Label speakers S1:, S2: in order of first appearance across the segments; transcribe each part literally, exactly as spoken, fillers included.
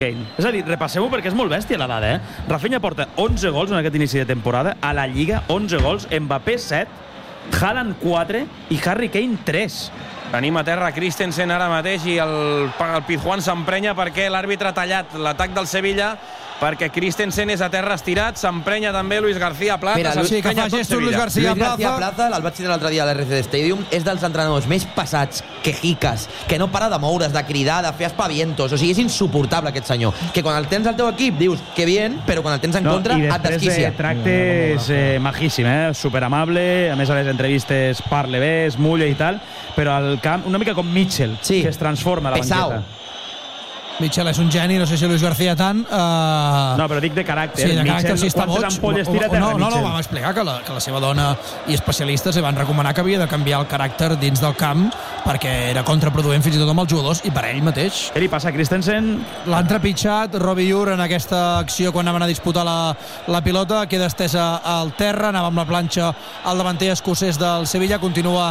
S1: És a dir, repassem-ho perquè és molt bèstia l'edat, eh? Rafinha porta onze gols en aquest inici de temporada, a la Lliga, onze gols, Mbappé set, Haaland quatre i Harry Kane tres.
S2: Tenim a terra Christensen ara mateix i el, el Pizjuán s'emprenya perquè l'àrbitre ha tallat l'atac del Sevilla, perquè Christensen és a terra estirat, s'emprenya també Luis García Plaza.
S3: Mira, sí, que fa gestos Luis García Plaza. Luis García Plaza, el vaig dir l'altre dia a l'R C D Stadium, és dels entrenadors més passats, quejiques, que no para de moure's, de cridar, de fer espavientos. O sigui, és insuportable aquest senyor. Que quan el tens al teu equip dius que bien, però quan el tens en no, contra et desquicia.
S1: I després de tractes eh, majíssim, eh? Superamable, a més a les entrevistes parle bé, es mulla i tal, però al camp una mica com Mitchell, sí, que es transforma a la
S3: Pesau.
S1: banqueta.
S4: Mitchell és un geni, no sé si Luis García tant. Uh...
S1: No, però dic de caràcter.
S4: Sí, de caràcter,
S1: Mitchell,
S4: sí, està boig.
S1: ampolles tira
S4: o, o, no, no,
S1: Mitchell.
S4: no, vam explicar que la, que la seva dona i especialistes li van recomanar que havia de canviar el caràcter dins del camp perquè era contraproduent fins i tot amb els jugadors i per ell mateix.
S1: Què li passa a Christensen?
S4: L'han trepitjat Robillur en aquesta acció quan anaven a disputar la, la pilota, queda estesa al terra, anava amb la planxa al davanter escocès del Sevilla, continua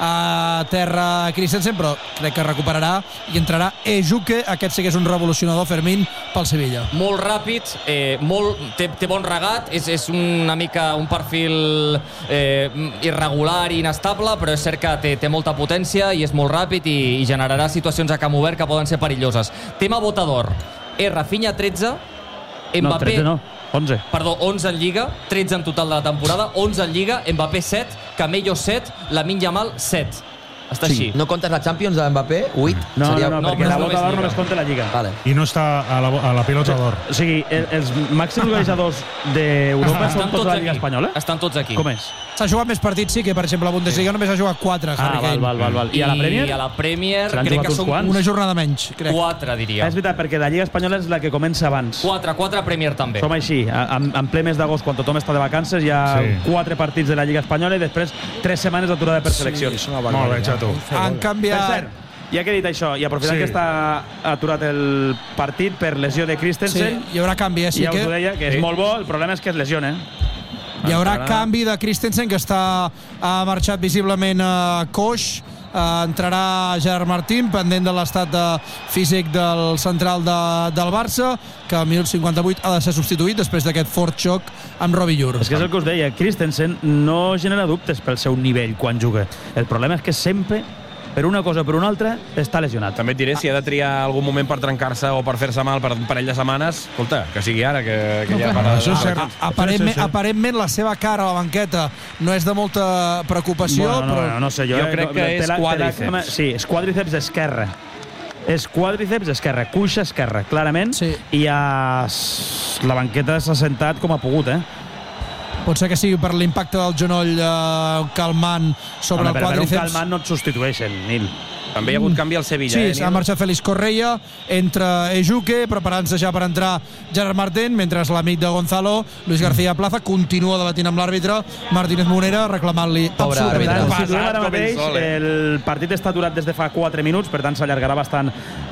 S4: a terra Christensen, però crec que recuperarà i entrarà Ejuke, aquest sí que és un revolucionador, Fermín, pel Sevilla.
S5: Molt ràpid, eh, molt, té, té bon regat, és, és una mica un perfil eh, irregular i inestable, però és cert que té, té molta potència i és molt ràpid i, i generarà situacions a camp obert que poden ser perilloses. Tema votador. És Rafinha tretze, Mbappé...
S1: No, tretze no, onze.
S5: Perdó, onze en Lliga, tretze en total de la temporada, onze en Lliga, Mbappé set, Camello set, Lamine Yamal set. Està
S3: sí.
S5: així.
S3: No comptes la Champions de Mbappé? vuit?
S1: No,
S3: Seria...
S1: no, no, perquè no, la Bota d'Or només compta la Lliga.
S3: Vale.
S6: I no està a la, a la pilota d'or.
S1: O sigui, el, els màxims golejadors d'Europa són tots a la Lliga Espanyola?
S5: Estan tots aquí.
S1: Com és?
S4: S'ha jugat més partits, sí, que per exemple a Bundesliga només ha jugat quatre,
S1: Ah,
S4: Harry Kane.
S1: val, val, val. I a la Premier?
S5: I a la Premier
S1: Se l'han
S5: crec
S1: jugat
S5: que
S1: uns
S5: són
S1: quants?
S4: Una jornada menys, crec.
S5: quatre, diria.
S1: És veritat, perquè la Lliga Espanyola és la que comença abans.
S5: Quatre, quatre Premier també.
S1: Som així, en, en ple mes d'agost, quan tothom està de vacances, hi ha
S6: Sí.
S1: quatre partits de la Lliga Espanyola i després tres setmanes d'aturada per seleccions.
S6: Molt bé, Xato.
S4: Han
S1: Per
S4: canviat...
S1: cert, ja que he dit això, i aprofitant
S6: Sí.
S1: que està aturat el partit per lesió de
S4: Sí,
S1: Christensen,
S4: hi haurà canvi, eh? Sí
S1: ja us
S4: que...
S1: ho deia, que és
S6: Sí.
S1: molt bo, el problema és que es lesiona.
S4: Hi haurà
S1: Entrarà-
S4: canvi de Christensen, que està, ha marxat visiblement a coix. Uh, entrarà Gerard Martín, pendent de l'estat de físic del central de, del Barça, que al minut cinquanta-vuit ha de ser substituït després d'aquest fort xoc amb Robillur.
S1: És que és el que us deia, Christensen no genera dubtes pel seu nivell quan juga. El problema és que sempre, per una cosa o per una altra, està lesionat.
S2: També et diré, si ha de triar algun moment per trencar-se o per fer-se mal per un parell de setmanes, escolta, que sigui ara, que, que
S4: No,
S2: ja
S4: clar,
S2: para...
S6: això és cert.
S4: Aparentment,
S6: Sí, sí.
S4: aparentment la seva cara a la banqueta no és de molta preocupació,
S1: Bueno, no,
S4: però...
S1: no, no sé, jo,
S2: Jo
S1: eh,
S2: crec
S1: no,
S2: que
S1: té
S2: és
S1: la- té la
S2: quàdriceps.
S1: cama- Sí, és quàdriceps esquerre. És quàdriceps esquerre, cuixa esquerra, clarament,
S4: Sí.
S1: i a... la banqueta s'ha sentat com ha pogut, eh?
S4: Pot ser que sigui per l'impacte del genoll eh, calmant sobre
S1: Home,
S4: el
S1: però per un
S4: quàdriceps.
S1: calmant no et substitueixen, Nil.
S2: També hi ha hagut canvi al Sevilla,
S4: Sí,
S2: eh,
S4: s'ha
S2: Nil?
S4: marxat Félix Correia, entra Ejuke, preparant-se ja per entrar Gerard Martín, mentre l'amic de Gonzalo, Luis García Plaza, continua debatint amb l'àrbitre Martínez Monera, reclamant-li
S3: Pobre
S4: absolutament
S3: àrbitre.
S4: res.
S1: Per tant, situem ara
S2: com ell
S1: mateix,
S2: sol, eh?
S1: el partit està aturat des de fa quatre minuts, per tant s'allargarà bastant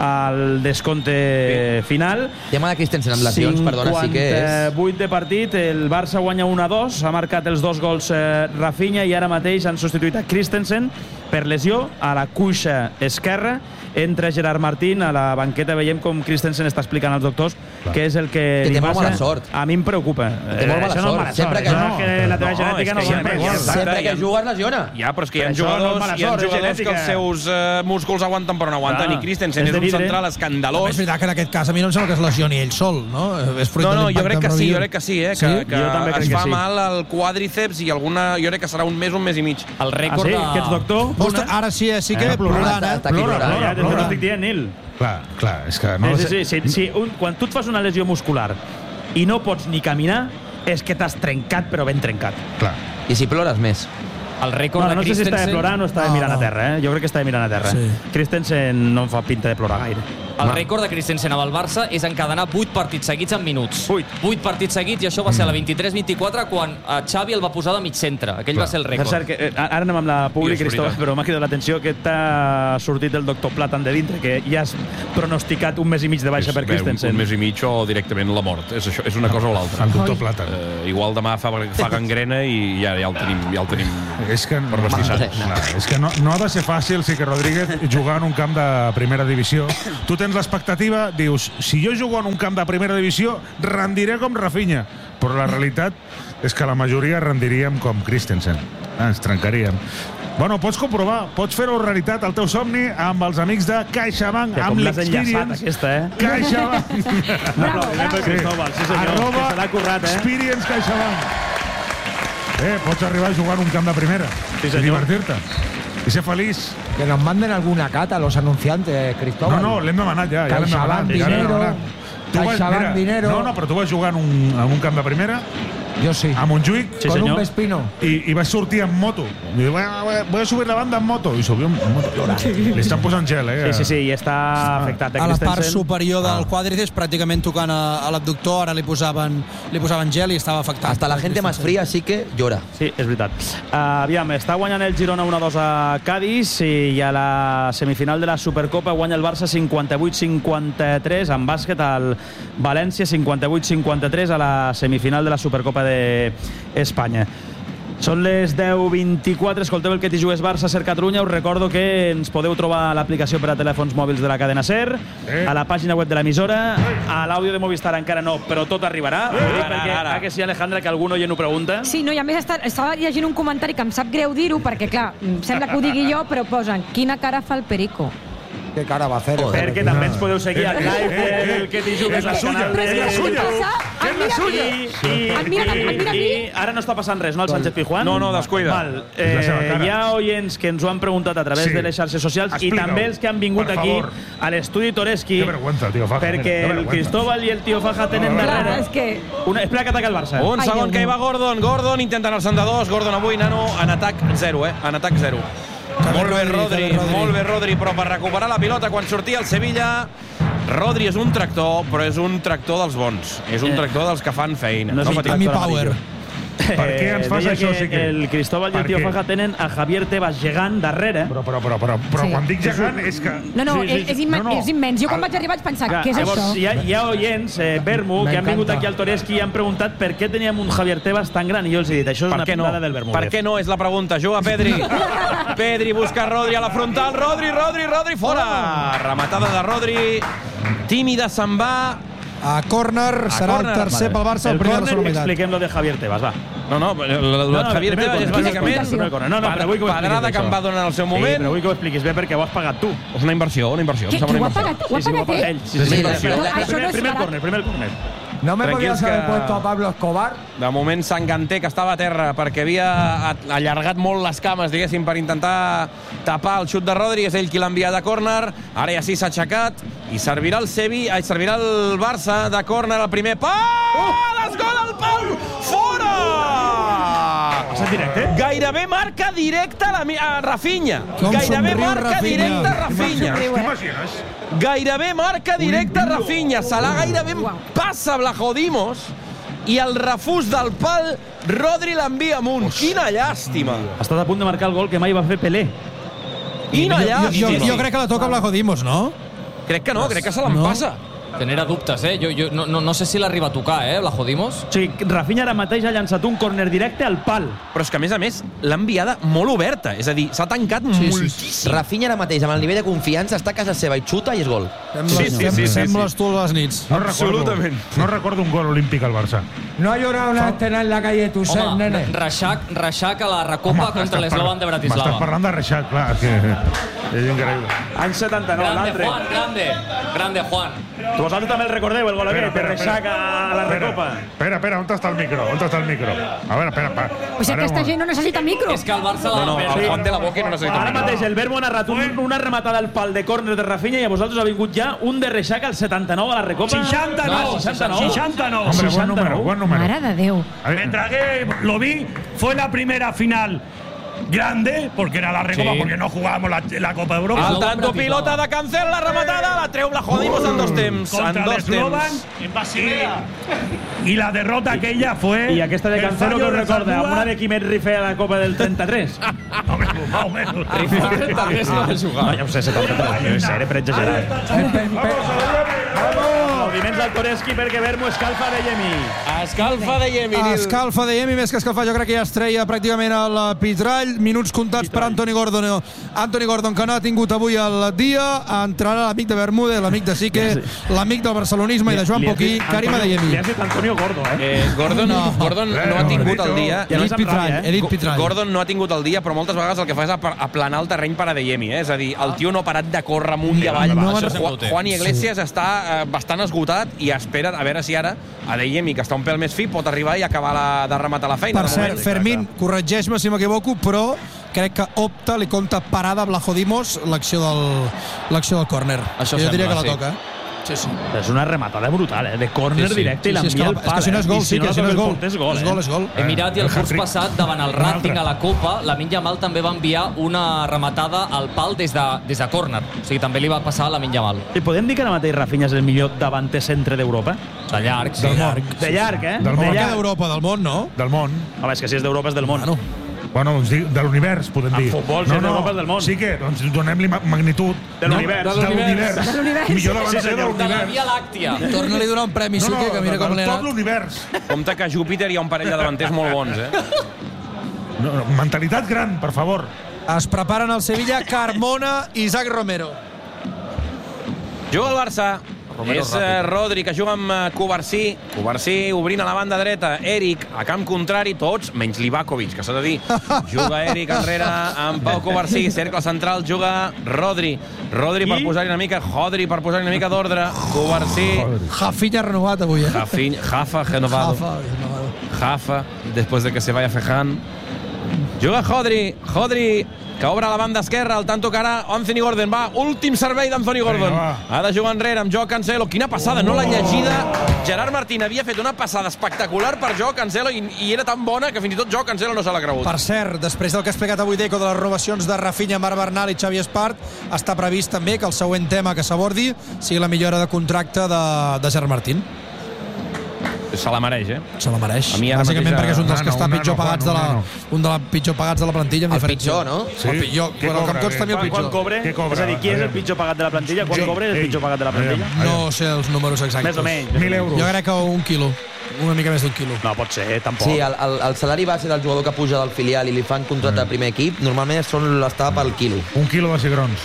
S1: el descompte final.
S3: Tema de Christensen amb lesions, perdona, sí que és...
S1: cinquanta-vuit de partit, el Barça guanya un a dos, ha marcat els dos gols eh, Rafinha i ara mateix han substituït a Christensen per lesió a la cuixa esquerra. Entra Gerard Martín a la banqueta, veiem com Christensen està explicant als doctors què és el que,
S3: Que
S1: li
S3: té molt
S1: passa.
S3: mala sort.
S1: A mi em preocupa.
S3: Té molt mala
S1: Això no és
S3: sort.
S1: mala
S3: Sempre
S1: sort.
S3: que
S1: Això
S3: no.
S1: és que la teva
S2: No,
S1: genètica
S2: és
S1: no
S2: que ja
S1: va
S2: no
S1: bé.
S2: hi ha-
S1: Exacte.
S3: Sempre
S2: hi
S3: que
S2: ha-
S3: juga es lesiona.
S2: Ja, però és que hi ha
S1: Però això no és
S2: jugadors,
S1: mala
S2: hi ha
S1: sort, és
S2: jugadors que
S1: genètica.
S2: els seus eh, músculs aguanten però no aguanten,
S1: Clar,
S2: i Christensen
S1: és
S2: és
S1: de
S2: un
S1: vidre.
S2: central
S4: També
S2: escandalós.
S4: és veritat que en aquest cas a mi no em sembla que es lesioni ell sol, no? És fruit
S2: No,
S4: de
S2: no, jo
S4: l'impacte
S2: crec que
S4: amb
S2: sí, jo
S4: Robillur.
S2: crec que sí, eh,
S4: Sí?
S2: que, que
S1: Jo també crec
S2: es
S1: que
S2: fa
S1: sí.
S2: mal al quàdriceps i alguna, jo crec que serà un mes, un mes i mig.
S5: El
S1: Ah,
S5: rècord
S1: sí?
S5: de...
S1: Que ets doctor?
S4: Ostres, ara sí, eh, sí que
S1: Eh, plorant,
S4: plorant,
S3: està-
S4: eh?
S3: està aquí
S6: Plora,
S3: plorant.
S1: Ja,
S6: plora,
S1: t'ho
S6: plora.
S1: estic dient, Nil.
S6: Clar, clar, és que no...
S1: Sí, sí, sí, sí, sí. Un, quan tu et fas una lesió muscular i no pots ni caminar, és que t'has trencat, però ben trencat.
S6: Clar.
S3: I si plores més.
S5: El rècord
S1: No,
S5: de
S1: no sé si
S5: Christensen...
S1: està de plorar o està
S4: No,
S1: mirant
S4: no.
S1: a terra, eh? Jo crec que està mirant a terra.
S4: Sí.
S1: Christensen no em fa pinta de plorar gaire.
S5: El rècord de Christensen amb el Barça és encadenar vuit partits seguits en minuts.
S1: Vuit.
S5: vuit partits seguits, i això va ser a la vint-i-tres vint-i-quatre quan a Xavi el va posar de mig centre. Aquell va ser el
S1: Per
S5: rècord.
S1: cert, que, eh, ara anem amb la públic,
S2: Sí, és
S1: Cristóbal,
S2: veritat.
S1: però m'ha cridat l'atenció que t'ha sortit el doctor Platan de dintre, que ja has pronosticat un mes i mig de baixa
S2: És,
S1: per
S2: bé, un,
S1: Christensen.
S2: un mes i mig o directament la mort. És, això, és una cosa o l'altra.
S6: El doctor Platan.
S2: Eh, igual demà fa, fa gangrena i ja, ja el tenim, ja el tenim
S6: És que,
S2: per bastissar.
S6: clar, és que no, no ha de ser fàcil, sí que Rodríguez, jugar en un camp de primera divisió. Tu tens tens l'expectativa, dius, si jo jugo en un camp de primera divisió, rendiré com Rafinha. Però la realitat és que la majoria rendiríem com Christensen. Ah, ens trencaríem. Bueno, pots comprovar, pots fer-ho realitat, el teu somni, amb els amics de CaixaBank, amb l'Experience.
S1: Aquesta, eh?
S6: CaixaBank.
S1: No, no, per Cristóbal, sí senyor,
S6: arroba
S1: que se l'ha currat, eh?
S6: Experience CaixaBank. Eh, pots arribar a jugar en un camp de primera.
S1: Sí,
S6: i divertir-te. I ser feliç.
S7: Que nos manden alguna cata los anunciantes, Cristóbal.
S6: No, no, l'hem demanat ja. ja
S7: CaixaBank dinero. CaixaBank dinero.
S6: No, no, però tu vas jugar en un, en un camp de primera.
S7: Yo sí.
S6: A Montjuïc.
S1: Sí,
S7: con
S1: senyor.
S7: un Vespino.
S6: I, i vas sortir en moto. I diu, voy, voy a subir la banda en moto. I subiu en moto. Li estan posant gel, eh?
S1: Sí, sí, sí, i està afectat.
S4: A la part superior del
S6: Ah.
S4: quàdriceps, pràcticament tocant a, a l'abductor, ara li posaven, li posaven gel i estava afectat.
S3: Hasta la gente más fría sí que llora.
S1: Sí, és veritat. Uh, aviam, està guanyant el Girona un a dos a Cádiz i a la semifinal de la Supercopa guanya el Barça cinquanta-vuit cinquanta-tres, en bàsquet al València cinquanta-vuit cinquanta-tres a la semifinal de la Supercopa d'Espanya. Són les deu vint-i-quatre, escolteu el Que t'hi jugues Barça, Ser Catalunya. Us recordo que ens podeu trobar a l'aplicació per a telèfons mòbils de la cadena Ser, a la pàgina web de l'emissora, a l'àudio de Movistar encara no, però tot arribarà. Ho dic perquè, ara que sí, Alejandra, que algun oient ho pregunta.
S8: Sí, no, i a més està, estava llegint un comentari que em sap greu dir-ho, perquè clar, sembla que ho digui jo, però posen quina cara fa el Perico.
S7: ¿Qué cara va a hacer?
S1: Perquè també ens podeu seguir al live del Que t'hi jugues al canal de...
S8: És la suya!
S1: És la suya!
S8: Et mira, et mira a mi.
S1: I ara no està passant res, no, el Sánchez Pizjuán?
S2: No, no, descuida.
S1: Val. Eh, hi ha oients que ens ho han preguntat a través
S6: Sí.
S1: de les xarxes socials i
S6: Explica-ho,
S1: també els que han vingut
S6: per
S1: aquí
S6: favor.
S1: a l'estudi Toreski,
S6: Qué vergüenza, tío Faja.
S1: perquè
S6: mira, qué
S1: el
S6: vergüenza.
S1: Cristóbal i el tio Faja tenen
S8: Clar,
S1: darrere...
S8: és que...
S1: Una... Espera que ataca el Barça.
S2: Un
S8: Ai,
S2: segon
S8: Déu
S2: que hi
S8: meu.
S2: va Gordon. Gordon intenta anar-se'n de dos. Gordon avui, nano, en atac zero, eh? En atac zero. Molt bé, Rodri, molt bé, Rodri, però per recuperar la pilota quan sortia el Sevilla... Rodri és un tractor, però és un tractor dels bons. És un tractor dels que fan feina.
S1: No és un
S2: patim.
S4: Ami
S1: tractor
S4: Power.
S1: amarillo.
S6: Per què ens fas
S1: Deia
S6: això,
S1: que
S6: sí que-
S1: el Cristóbal i el
S6: Per
S1: tio
S6: què?
S1: Faja tenen a Javier Tebas gegant darrere.
S6: Però, però, però, però, però
S8: Sí.
S6: quan dic gegant és que...
S8: No, no,
S1: Sí, sí,
S8: és,
S1: sí.
S8: és, immen
S6: No, no.
S8: és immens. Jo quan
S6: El-
S8: vaig arribar vaig pensar,
S1: Clar,
S8: què és
S1: llavors,
S8: això?
S1: Hi ha, hi ha oients, eh, Bermu, que han vingut aquí al Toreski i han preguntat per què teníem un Javier Tebas tan gran. I jo els he dit, això és
S2: Per
S1: una
S2: què no?
S1: pintada del Bermúdez.
S2: Per què no? És la pregunta. Juga Pedri. Pedri busca Rodri a la frontal. Rodri, Rodri, Rodri, fora! Rematada de Rodri. Tímida se'n va.
S4: A córner, serà
S2: córner.
S4: el tercer pel Barça, el
S1: El
S4: primer de la
S1: córner,
S4: segona meitat.
S1: expliquem lo de Javier Tebas, va.
S2: No, no, el, el, el
S1: No, no,
S2: Javier
S1: primer
S2: Tebas és
S1: córner,
S2: bàsicament
S1: primer córner. No, no, però vull que ho expliquis,
S2: pedrada que
S1: això.
S2: em va donar en el seu
S1: Sí,
S2: moment.
S1: però vull que ho expliquis bé perquè ho has pagat tu.
S2: És una inversió, una inversió.
S8: Què,
S2: em sembla
S8: qui ho
S2: una
S8: ha
S2: inversió.
S8: pagat? Ho ha
S1: Sí, sí, ho ha
S8: pagat
S1: pagat
S8: ell?
S1: ell. Sí, sí, sí,
S3: Sí,
S1: sí,
S3: sí,
S1: sí.
S3: sí.
S8: Però
S1: El
S8: això no
S1: primer,
S8: és
S1: primer
S8: barat.
S1: córner, primer córner.
S7: ¿No me
S2: Tranquils
S7: podías haber
S2: que-
S7: puesto a Pablo Escobar?
S2: De moment, Sanganté, que estava a terra perquè havia a- allargat molt les cames, diguéssim, per intentar tapar el xut de Rodri. És ell qui l'ha enviat a córner. Ara ja sí s'ha aixecat i servirà el Sevi, ai, servirà el Barça de córner al primer pal. Oh! L'esgol al pal! Fora!
S1: Passa en directe?
S2: Gairebé marca directa a, la, mi- a Rafinha.
S4: Com
S2: Gairebé
S4: somriu
S2: marca
S4: Rafinha.
S2: directa a Rafinha.
S6: T'imagines?
S2: Gairebé marca directa a Rafinha. Se l'ha gairebé passa Blajodimos i el refús del pal Rodri l'envia amunt. Quina llàstima.
S1: Ha estat a punt de marcar el gol que mai va fer Pelé.
S2: Quina
S4: Jo, jo,
S2: llàstima.
S4: jo crec que la toca Blajodimos, no?
S2: Crec que no, crec que se l'empassa.
S5: Genera dubtes, eh? Jo, jo no, no, no sé si l'arriba a tocar, eh, la Jodimos.
S1: O sigui, Rafinha ara mateix ha llançat un córner directe al pal.
S2: Però és que, a més a més, l'ha enviada molt oberta. És a dir, s'ha tancat
S4: Sí, sí.
S2: moltíssim.
S3: Rafinha ara mateix, amb el nivell de confiança, està a casa seva i xuta i és gol.
S4: Sembles,
S2: Sí, sí, sí, sí,
S4: sembles tu a les nits.
S6: No recordo,
S2: Absolutament.
S6: no recordo un gol olímpic al Barça.
S7: No ha llorado una escena en la calle Tuset,
S5: Home,
S7: nene.
S5: Reixac, Reixac a la Recopa contra
S6: estàs
S5: l'Eslovan de
S6: parlant- M'estàs
S5: Bratislava.
S6: parlant de Reixac, clar, és que és increïble.
S1: Any setanta-nou,
S5: Grande,
S1: l'altre.
S5: Juan, grande. Grande, Juan.
S1: Vosaltres també el recordeu, el gol aquest, de Reixac a la Recopa.
S6: Espera, espera, on està el micro? On està el micro? A veure, espera, espera.
S8: Pues aquesta gent no necessita micro.
S5: És que el Barça
S2: No,
S5: la
S2: no,
S5: va
S2: el
S5: perdre.
S2: Juan de la Boca no necessita
S1: Ara
S2: micro.
S1: mateix el Verbo ha narrat un, una rematada al pal de córner de Rafinha i a vosaltres ha vingut ja un de Reixac al setanta-nou a la Recopa.
S9: seixanta-nou,
S1: Ah, seixanta-nou.
S9: seixanta-nou.
S6: Hombre, buen número, buen número.
S8: Mare de Déu.
S6: A ver,
S9: Me tragué, lo vi, fue la primera final grande, porque era la Recopa,
S5: Sí.
S9: porque no jugábamos la, la Copa de Europa.
S2: Al tanto, pilota de Cancel, la rematada, la treu Blajodimos en dos temps. En
S9: Contra el
S2: dos
S9: Slovan
S2: temps.
S9: en Basilea. Y la derrota aquella fue.
S1: I aquesta de
S9: el
S1: Cancelo que
S9: fallo
S1: us
S9: de
S1: recorda, amb
S9: Zaldúa.
S1: una de Quimet Rifé a la Copa del trenta-tres.
S9: Hombre, más o menos.
S5: També s'hi va jugar.
S1: No, ja ho sé, setanta-tres, no sé, era per exagerar.
S7: Pe- pe-
S1: Aplaudiments al Toreski perquè Vermo escalfa de Yemi.
S2: Escalfa de Yemi.
S4: Escalfa de Yemi, més que escalfa, jo crec que ja es treia pràcticament el Pitrall. Minuts comptats per Anthony Gordon. Anthony Gordon, que no ha tingut avui el dia. Entrarà l'amic de Bermúdez, l'amic de Sique, l'amic del barcelonisme i de Joan Poquí, Karim Adeyemi.
S1: Li has dit Antonio Gordo, eh?
S2: eh Gordon, no. Gordon no ha tingut el dia.
S4: He dit Pitrall, he dit Pitrall.
S2: Gordon no ha tingut el dia, però moltes vegades el que fa és aplanar el terreny per Adeyemi. Eh? És a dir, el tio no ha parat de córrer amunt i avall.
S4: No,
S2: Juan, Juan Iglesias sí. està eh, bastant esgotat i espera a veure si ara Adeyemi, que està un pèl més fi, pot arribar i acabar la, de rematar la feina.
S4: Per cert, Fermín, corregeix-me si m'equivoco, però crec que opta, li compta parada a Blajodimos l'acció del, l'acció del córner.
S5: Això
S4: jo
S5: sembla,
S4: diria que la
S5: sí.
S4: toca, eh? Sí, sí.
S1: És una rematada brutal, eh? De córner sí, sí. directe
S4: sí,
S1: i
S4: sí,
S1: l'envia al
S4: pal. És
S1: pal.
S4: que si no és gol,
S1: eh?
S4: sí,
S1: si
S4: que si no és gol.
S1: És gol,
S4: és
S1: eh?
S4: gol, és gol.
S5: He mirat i el curs passat, davant el Racing a la Copa, Lamine Yamal també va enviar una rematada al pal des de, des de córner. O sigui, també li va passar a Lamine Yamal.
S1: I podem dir que ara mateix Rafinha és el millor davanter centre d'Europa?
S5: De llarg, sí.
S6: Del món.
S1: De llarg, eh?
S6: Del món.
S1: De llarg.
S4: d'Europa, del món, no?
S6: Del món.
S1: Home, és que si és d'Europa és del món.
S4: Bueno.
S6: Bueno, doncs de l'univers, podem dir.
S1: En futbol, si és d'Europa és del món.
S6: Sí que, doncs donem-li magnitud.
S1: De l'univers.
S6: De l'univers.
S8: De l'univers.
S6: Millor
S1: Sí,
S6: davanter
S1: senyor.
S6: de
S5: De la
S6: l'univers.
S5: Via Làctia.
S4: Torna-li a donar un premi,
S6: No, no,
S4: Sique, que mira com
S6: de
S4: l'he
S6: tot
S4: anat.
S6: l'univers.
S2: Compte que a Júpiter hi ha un parell de davanters molt bons, eh?
S6: No, no, mentalitat gran, per favor.
S4: Es preparen el Sevilla, Carmona i Isaac Romero.
S2: Juga el Barça.
S5: Romero
S2: és eh, Rodri, que juga amb eh, Covarsí. Covarsí obrint a la banda dreta. Eric, a camp contrari, tots, menys Livakovic, que s'ha de dir. Juga Eric enrere amb Pau Covarsí. Cercle central, juga Rodri. Rodri per posar-hi una mica, Hodri per posar-hi una mica d'ordre. Covarsí.
S4: Jafinha renovat avui, eh?
S2: Jafin, Jafa, renovado.
S4: Jafa, renovado.
S2: Jafa, después de que se vaya Fejan. Juga Hodri. Hodri, que obre a la banda esquerra, el tanto que ara Anthony Gordon. Va, últim servei d'Anthony Gordon.
S6: Vinga,
S2: ha de jugar enrere amb Joao Cancelo. Quina passada, no l'ha llegida. Gerard Martín havia fet una passada espectacular per Joao Cancelo i, i era tan bona que fins i tot Joao Cancelo no se l'ha cregut.
S4: Per cert, després del que ha explicat avui Deco de les renovacions de Rafinha, Marc Bernal i Xavi Espart, està previst també que el següent tema que s'abordi sigui la millora de contracte de, de Gerard Martín.
S2: Se la mereix, eh?
S4: Se la mereix.
S2: A mi ara
S4: Bàsicament
S2: mateix,
S4: perquè és un dels
S6: un
S4: que
S6: nano,
S4: està
S6: un
S4: pitjor
S6: nano,
S4: pagats de la,
S6: un
S4: un de la pitjor pagats de la plantilla amb
S3: El
S4: diferència.
S3: pitjor, no?
S6: Sí.
S4: El pitjor,
S6: Què
S4: bueno, el que em
S6: cobra,
S4: consta a mi el
S1: Quan, quan
S4: pitjor.
S1: cobre?
S6: Què cobra?
S1: És a dir, qui és el
S6: Aviam.
S1: pitjor pagat de la plantilla? Quan
S6: Sí.
S1: cobre és el
S6: Ei.
S1: pitjor pagat de la plantilla?
S6: Aviam.
S4: No sé els números exactes.
S1: Més o menys.
S6: Mil euros.
S4: Jo crec que un quilo. Una mica més d'un quilo.
S1: No pot ser, tampoc.
S3: Sí, el, el, el salari base del jugador que puja del filial i li fan contracte al primer equip, normalment són l'està pel quilo.
S6: Un quilo de cigrons.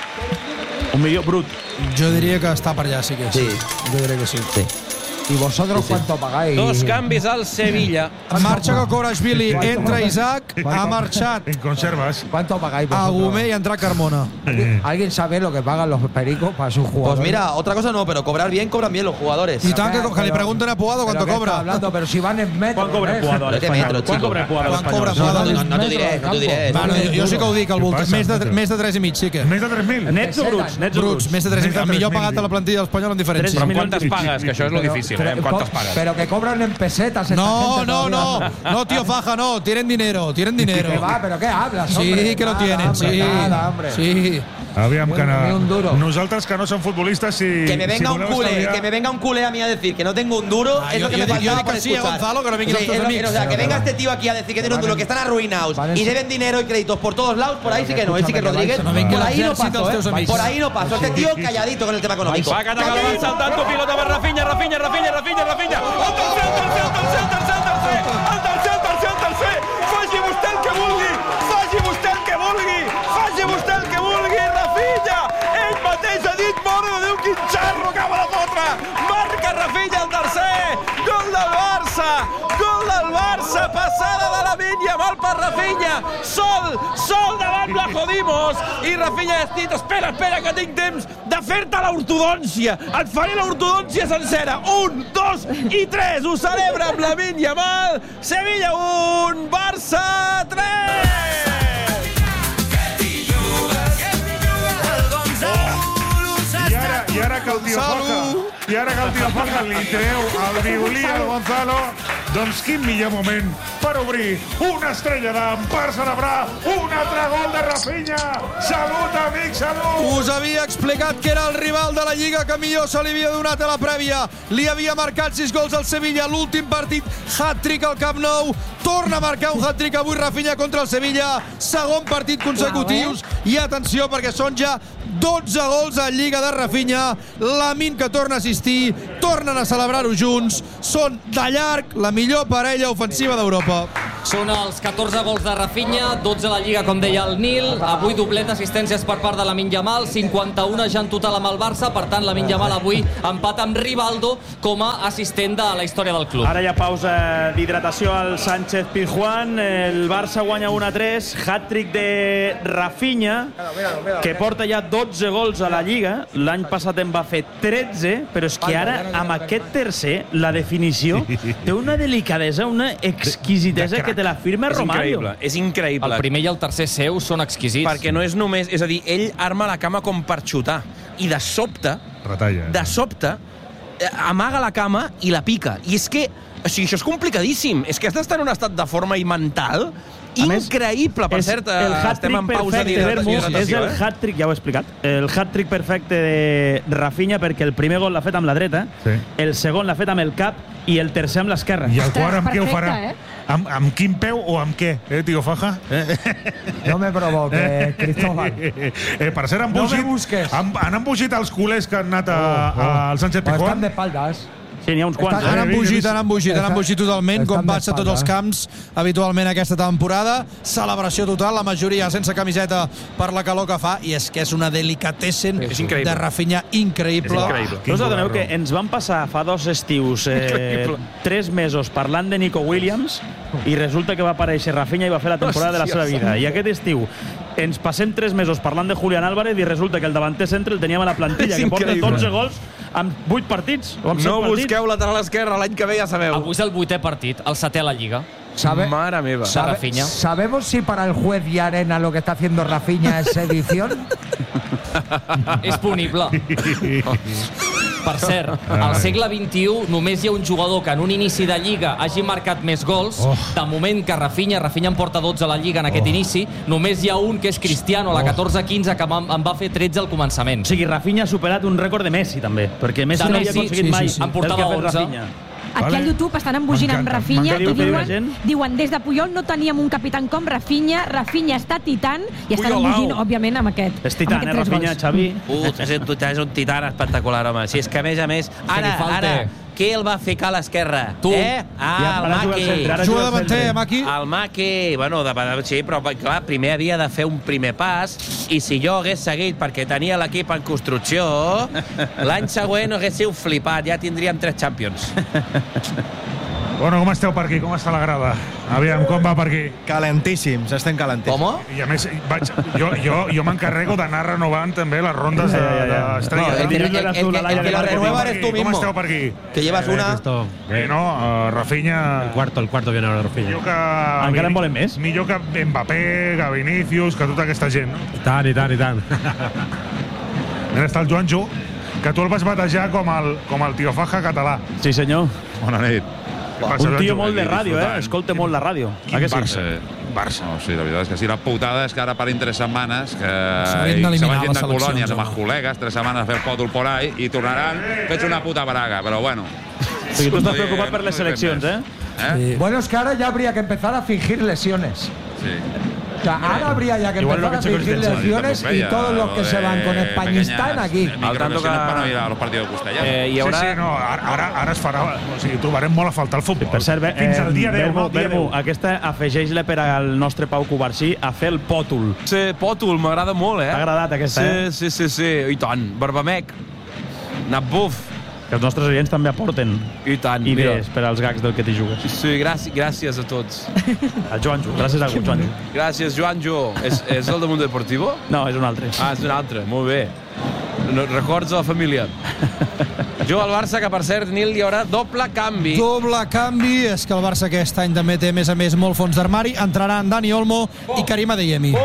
S1: Un milió brut.
S4: Jo diria que està per allà, sí que sí.
S3: Sí.
S4: Jo diria que sí.
S3: Sí.
S7: ¿Y vosotros cuánto pagáis?
S2: Dos canvis al Sevilla.
S4: Marxa Kokorashvili, entra Isaac, ha marxat
S6: En conservas.
S7: ¿Cuánto pagáis
S4: a
S7: vosotros?
S4: Gumer i ha entrat Carmona.
S7: ¿Alguien sabe lo que pagan los pericos para sus jugadores?
S3: Pues mira, otra cosa no, pero cobrar bien, cobran bien los jugadores.
S4: I tant que,
S7: Pero-
S4: que li pregunten a Puado
S7: ¿Pero
S4: cuánto
S7: qué está
S4: cobra.
S7: hablando? Pero si van en metro.
S1: Quan cobra
S7: ¿eh?
S1: Puado a
S3: Pero qué
S1: l'Espanyol?
S3: metro,
S1: Quan
S3: chico.
S1: cobra Puado a
S4: Quan
S1: l'Espanyol?
S4: cobra
S3: No,
S4: Puado?
S3: no, no t'ho diré, no t'ho diré.
S4: Bueno, jo, jo sí que ho dic, al voltant.
S6: Què passa,
S4: Més de,
S6: Pepe?
S4: més de tres i mig, sí que.
S6: Més de tres mil.
S1: Nets o bruts? Nets o
S4: Bruts,
S1: bruts?
S4: més de tres i mig.
S6: Més de
S4: El millor
S6: tres mil.
S4: pagat a la plantilla del Espanyol en diferència.
S2: Però amb
S1: milions
S2: quantes
S1: i-
S2: pagues? Que això és lo difícil, eh? Amb quantes pagues?
S7: Pero que cobran en pesetas. esta
S4: No,
S7: gente
S4: no, no.
S7: todavía.
S4: No, tío Faja, no. Tienen dinero, tienen dinero.
S7: ¿Qué va? ¿Pero qué hablas,
S4: Sí,
S7: hombre?
S4: que lo
S7: Nada,
S4: tienen,
S7: hombre,
S4: sí.
S7: Nada, hombre.
S4: Sí.
S6: Aviam, que
S7: Ni un duro.
S6: nosaltres que no som futbolistes, si...
S3: Que me venga
S6: si
S3: un
S6: voleu
S3: culé,
S6: estalviar-
S3: que me venga un culé a mí a decir que no tengo un duro,
S4: Ah,
S3: es
S4: yo-
S3: lo que
S4: yo
S3: me
S4: di- yo
S3: faltaba
S4: di
S3: por
S4: que sí a
S3: escuchar.
S4: Gonzalo, que no vengan
S3: Sí,
S4: otros
S3: es lo que-
S4: amigos.
S3: o sea, que venga este tío aquí a decir que tiene un duro, que están arruinados
S7: Vale,
S3: y
S7: sí.
S3: deben dinero y créditos por todos lados, por ahí sí que no, es sí que
S7: Escúchame,
S3: Rodríguez,
S7: que
S4: no venga
S3: por
S4: el
S3: ahí no
S4: ejército
S3: paso,
S4: dels teus
S3: ¿eh?
S4: amics.
S3: Por ahí no paso. Este tío calladito con el tema económico.
S2: Va a atacar el Barça al tanto, pilota per Rafinha, Rafinha, Rafinha, Rafinha, Rafinha. El tercer, el tercer, el tercer, el tercer, el tercer, el tercer, el tercer, el tercer. Faci vostè el que vulgui, faci vostè el que vulgui, faci vostè el que vulgui, Rafinha. Ell mateix ha dit, mare de Déu, quin xarro acaba de fotre. Marca Rafinha el tercer, gol del Barça, gol del Barça, passada de la Lamine Yamal per Rafinha, sol, sol davant Blajodimos, i Rafinha ha dit, espera, espera, que tinc temps de fer-te l'ortodòncia, et faré l'ortodòncia sencera, un, dos i tres, ho celebra amb Lamine Yamal, Sevilla un, Barça tres!
S6: I ara, I ara que el tio Foca, i ara que el tio Foca li treu el violí al Gonzalo, doncs quin millor moment per obrir una estrella d'am, per celebrar un altre gol de Rafinha. Salut, amic, salut!
S4: Us havia explicat que era el rival de la Lliga que millor se li havia donat a la prèvia. Li havia marcat sis gols al Sevilla l'últim partit, hat-trick al Camp Nou. Torna a marcar un hat-trick avui Rafinha contra el Sevilla. Segon partit consecutius. I atenció, perquè són ja dotze gols a Lliga de Rafinha. Lamine que torna a assistir. tornen a celebrar-ho junts, són de llarg la millor parella ofensiva d'Europa.
S5: Són els catorze gols de Rafinha, dotze a la Lliga, com deia el Nil, avui doblet d'assistències per part de Lamine Yamal, cinquanta-una ja en total amb el Barça, per tant Lamine Yamal avui empata amb Rivaldo com a assistent de la història del club.
S1: Ara hi ha pausa d'hidratació al Sánchez Pizjuán, el Barça guanya un a tres, hat-trick de Rafinha, que porta ja dotze gols a la Lliga, l'any passat en va fer tretze, però és que ara amb aquest tercer la definició té una delicadesa, una exquisitesa que te la firma Romario.
S2: Increïble, és increïble.
S5: El primer i el tercer seu són exquisits.
S2: Perquè no és només... És a dir, ell arma la cama com per xutar. I de sobte,
S6: Retalla.
S2: de sobte, amaga la cama i la pica. I és que... O sigui, això és complicadíssim. És que has d'estar en un estat de forma i mental increïble. Per cert, estem en pausa d'hidratació.
S1: És el hat-trick, ja ho he explicat, el hat-trick perfecte de Rafinha, perquè el primer gol l'ha fet amb la dreta,
S6: Sí.
S1: el segon l'ha fet amb el cap i el tercer amb l'esquerra.
S6: I el quart amb què ho farà?
S8: Perfecte, eh?
S6: Amb, amb quin peu o amb què, eh, tio Faja? Eh?
S7: No me provoques, Cristóbal.
S6: Eh, per cert, han
S7: No me
S6: embogit,
S7: busques.
S6: han, han embogit els culers que han anat a,
S7: Oh, oh.
S6: al Sánchez
S7: Estan
S6: Pizjuán.
S7: d'espaldas.
S1: Sí, n'hi ha uns quants.
S7: Està-
S4: Han
S1: Eh?
S4: embogit, han embogit, han embogit totalment, com
S7: Estan
S4: passa a tots els camps habitualment aquesta temporada. Celebració total, la majoria sense camiseta per la calor que fa, i és que és una delicatessen
S2: És increïble.
S4: de Rafinha increïble.
S2: És increïble.
S1: No us adoneu que ens van passar fa dos estius eh,
S2: Increïble.
S1: tres mesos parlant de Nico Williams i resulta que va aparèixer Rafinha i va fer la temporada de la seva vida. I aquest estiu ens passem tres mesos parlant de Julián Álvarez i resulta que el davanter centre el teníem a la plantilla,
S2: És
S1: que porta
S2: increïble.
S1: dotze gols amb vuit partits o amb set
S2: No
S1: partits.
S2: busqueu lateral esquerre, l'any que ve ja sabeu.
S5: Avui és el vuitè partit, el setè a la Lliga.
S7: ¿Sabe-
S2: Mare meva.
S5: Sabe- Rafinha.
S7: ¿Sabemos si para el juez y Arena lo que está haciendo Rafinha es edición?
S5: És punible. Per cert, al segle vint-i-u només hi ha un jugador que en un inici de Lliga hagi marcat més gols.
S6: Oh.
S5: De moment que Rafinha, Rafinha en porta dotze a la Lliga en aquest inici, només hi ha un que és Cristiano, a la catorze quinze, que en va fer tretze al començament.
S1: O sigui, Rafinha ha superat un rècord de Messi, també, perquè Messi
S5: De
S1: no havia
S5: Messi,
S1: aconseguit
S5: sí,
S1: mai
S5: sí, sí. En
S1: el que
S5: portava
S1: ha fet
S5: onze.
S1: Rafinha.
S8: Aquí
S6: Vale.
S8: al YouTube estan embogint amb
S6: M'encanta,
S8: Rafinha i
S1: m'encanta.
S8: diuen,
S1: Gent.
S8: diuen des de Puyol no teníem un capitán com Rafinha, Rafinha està titant i estan
S1: Puyolau.
S8: embogint, òbviament, amb aquest.
S1: És titant,
S8: amb
S1: eh,
S8: aquests tres
S1: Rafinha,
S8: gols.
S1: Xavi?
S2: Uh, és un, és un titán espectacular, home. Si és que, a més a més... Ara,
S5: li falta.
S2: ara, què el va ficar a l'esquerra?
S5: Tu.
S2: Eh? Ah,
S1: Ja,
S2: el
S1: ara juga al
S2: Maki.
S1: centre, ara
S4: Juga
S1: juga al
S4: davanter,
S1: centre.
S4: Maki.
S2: El Maki, bueno, de, de, sí, però clar, primer havia de fer un primer pas i si jo hagués seguit perquè tenia l'equip en construcció, l'any següent hagués sigut flipat, ja tindríem tres Champions.
S6: Bueno, com esteu per aquí? Com està la grada? Aviam, com va per aquí?
S10: Calentíssims, estem calentíssims.
S3: Com?
S6: I a més, vaig, jo, jo, jo m'encarrego d'anar renovant també les rondes de,
S1: Ja, ja, ja.
S6: d'estrella.
S3: No, el que- el- el- el que lo renueva eres tú
S6: Com
S3: mismo.
S6: esteu per aquí?
S3: Que llevas una...
S6: Bé, no, uh, Rafinha...
S11: El cuarto, el cuarto viene ahora Rafinha.
S6: Millor que...
S1: Encara en volen més?
S6: Millor que Mbappé, que Vinícius, que tota aquesta gent, no?
S11: I tant, i tant, i tant.
S6: Mira, està el Joanjo, que tu el vas batejar com el, com el tio Faja català.
S1: Sí, senyor.
S12: Bona nit.
S6: Què passa,
S1: Un tio
S6: Joanjo?
S1: molt de
S12: Aquí
S1: ràdio, eh?
S12: disfrutant.
S1: Escolta molt la ràdio.
S6: Quin
S1: A que sí?
S6: Barça.
S12: Eh,
S6: Barça.
S12: No, sí, la veritat és que sí. La putada és que ara parin tres setmanes que
S4: S'haurien
S12: ells
S4: d'eliminar
S12: se vagin
S4: les
S12: de
S4: seleccions,
S12: colònies amb
S4: home.
S12: els col·legues, tres setmanes a fer el pòtol por ahí i tornaran fets una puta braga, però bueno.
S1: O sigui, tu estàs preocupat per les seleccions, eh?
S12: Eh?
S7: Bueno, es que ahora ya habría que empezar a fingir lesiones.
S12: Sí.
S7: O sea, ahora habría ya que
S1: Igual lo
S7: empezar
S1: que
S7: a
S1: he hecho
S7: fingir
S1: con Christensen.
S7: lesiones y
S12: Veia,
S7: todos los que
S12: lo
S7: se van
S12: de
S7: con Españistán
S12: pequeñas
S7: aquí.
S12: microlesiones para no ir a los partidos castellanos.
S2: Eh, I
S6: Sí,
S2: haurà...
S6: sí, no, ara, ara, ara es farà... O sigui, trobarem molt a faltar el futbol.
S1: Per cert, bé,
S6: Fins al dia deu,
S1: Belmo,
S6: no? El dia
S1: Belmo,
S6: deu.
S1: aquesta afegeix-la per al nostre Pau Covarsí a fer el pòtol.
S2: Sí, Pòtol, m'agrada molt, eh?
S1: T'ha agradat aquesta,
S2: sí,
S1: eh?
S2: Sí, sí, sí, i tant. Barbamec, Nabuf,
S1: Que els nostres oients també aporten
S2: i tant.
S1: idees per als gags del que t'hi jugues.
S2: Sí, gràcies, gràcies a tots.
S1: El Joanjo, gràcies a Joanjo.
S2: Gràcies, Joanjo. És, és el de Mundo Deportivo?
S1: No, és un altre.
S2: Ah, és un altre, molt bé. No, records de la família. Jo al Barça, que per cert, Nil, hi haurà doble canvi.
S4: Doble canvi, és que el Barça aquest any també té, a més a més, molt fons d'armari. Entraran Dani Olmo i Karim Adeyemi.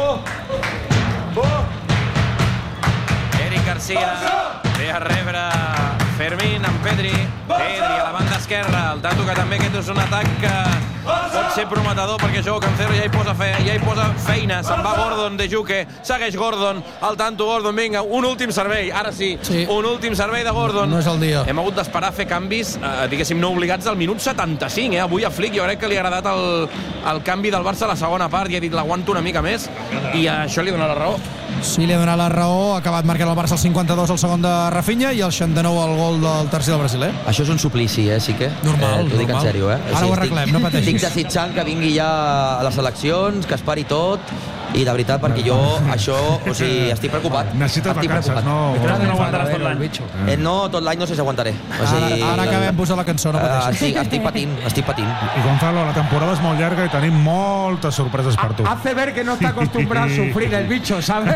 S2: Eric Garcia ve a rebre Fermín amb Pedri. Pedri a la banda esquerra. l'esquerra. El tanto que també aquest és un atac que pot ser prometedor perquè Joao Cancelo ja hi posa, fe, ja hi posa feina. Se'n va Gordon de Juque, segueix Gordon, el tanto Gordon, vinga, un últim servei, ara sí, sí. un últim servei de Gordon.
S4: No és el dia.
S2: Hem hagut d'esperar a fer canvis, eh, diguéssim, no obligats al minut setanta-cinc, eh? Avui a Flick jo crec que li ha agradat el, el canvi del Barça a la segona part i ha dit l'aguanto una mica més i això li dona la raó.
S4: Sí, li ha donat la raó, ha acabat marcant el Barça el cinquanta-dos, el segon de Rafinha, i el seixanta-nou el gol del tercer del brasiler.
S3: Això és un suplici, eh, sí que?
S4: Normal,
S3: eh, T'ho dic
S4: normal.
S3: en sèrio, eh?
S4: Ara ho arreglem, no pateixis.
S3: Estic desitjant que vingui ja a les eleccions, que es pari tot, i de veritat, perquè jo això, o sigui, estic preocupat.
S6: Necessites vacances, no?
S1: No aguantaràs tot l'any.
S3: Eh, no, tot l'any no sé si aguantaré. O sigui,
S4: Ara, ara acabem posar la cançó, no
S3: eh,
S4: pateixis.
S3: estic, estic patint, estic patint.
S6: I Gonzalo, la temporada és molt llarga i tenim moltes sorpreses per tu.
S7: Hace ver que no está acostumbrado a sufrir el bicho, ¿sabes?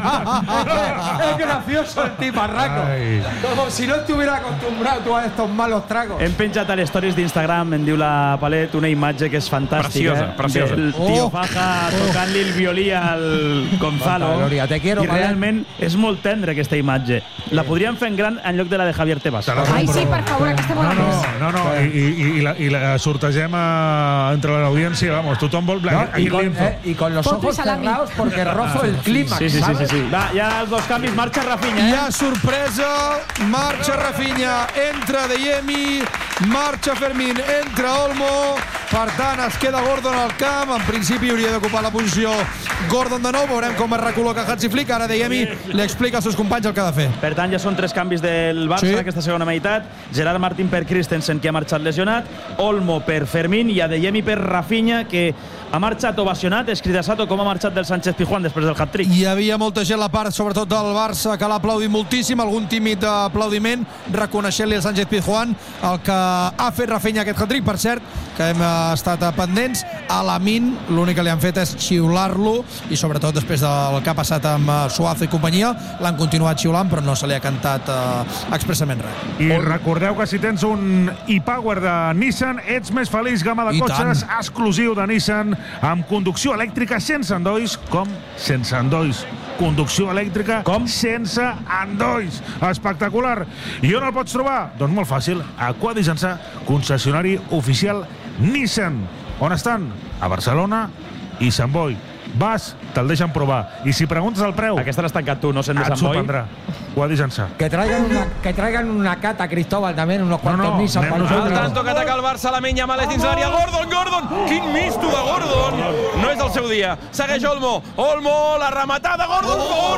S7: Es gracioso el tiparraco. Como si no estuviera acostumbrado tú a estos malos tragos.
S1: Hem penjat a les stories d'Instagram, em diu la Palet, una imatge que és fantàstica.
S2: Preciosa, preciosa.
S1: Del tio
S4: Oh.
S1: Faja tocant-li el violí al Gonzalo.
S7: Gloria, te quiero,
S1: I
S7: Palet.
S1: realment és molt tendre aquesta imatge. La podríem fer en gran en lloc de la de Javier Tebas.
S6: Te la
S8: Ai, sí,
S6: compro.
S8: per favor, aquesta
S6: No,
S8: bona
S6: no,
S8: més.
S6: no, no, i, i, i, la, i la sortegem a, entre l'audiència, vamos, tothom vol...
S7: ¿No?
S6: Aquí
S7: Y, con,
S6: l'info.
S7: eh, y con los
S8: Foto y
S7: ojos
S8: salami.
S7: cerrados porque rozo el clímax,
S1: Sí, sí, sí, sí,
S7: ¿sabes?
S1: sí. Va, ja els dos canvis, marxa Rafinha,
S4: Hi
S1: eh?
S4: ha sorpresa, marxa Rafinha, entra Deyemi, marxa Fermín, entra Olmo, per tant es queda Gordon al camp, en principi hauria d'ocupar la posició Gordon de nou, veurem com es recol·loca Hansi Flick, ara Deyemi li explica als seus companys el que ha de fer.
S1: Per tant, ja són tres canvis del Barça
S4: Sí.
S1: en aquesta segona meitat. Gerard Martín per Christensen, que ha marxat lesionat, Olmo per Fermín i Adeyemi per Rafinha, que ha marxat ovacionat. Escridasato, com ha marxat del Sánchez Pizjuán després del hat-trick.
S4: Hi havia molta gent a la part, sobretot del Barça, que l'ha aplaudit moltíssim, algun tímid aplaudiment, reconeixent-li a Sánchez Pizjuán el que ha fet Rafinha aquest hat-trick. Per cert, que hem estat pendents, a Lamin l'únic que li han fet és xiular-lo, i sobretot després del que ha passat amb Suazo i companyia, l'han continuat xiulant, però no se li ha cantat eh, expressament res.
S6: I recordeu que si tens un e-Power de Nissan, ets més feliç. Gamma de
S4: I
S6: cotxes
S4: tant.
S6: exclusiu de Nissan, amb conducció elèctrica sense endolls, com sense endolls. Conducció elèctrica com sense endolls. Espectacular. I on el pots trobar? Doncs molt fàcil, a Quadrigençà, concessionari oficial Nissan. On estan? A Barcelona i Sant Boi. Vas, te'l deixen provar. I si preguntes el preu,
S1: Aquesta l'has tancat tu, no sent de
S6: et
S1: Sant Boi.
S6: sorprendrà. Quadrigençà.
S7: Que traigan una, que traigan una cata, Cristóbal, también, unos cuantos
S6: no,
S7: Nissan
S6: anem
S7: para
S6: nosaltres.
S2: El
S7: nosotros.
S2: tanto que ataca el Barça, la menya Malés dins l'àrea. Gordon, Gordon! Quin misto de Gordon! No és el seu dia. Segueix Olmo. Olmo, la rematada, Gordon,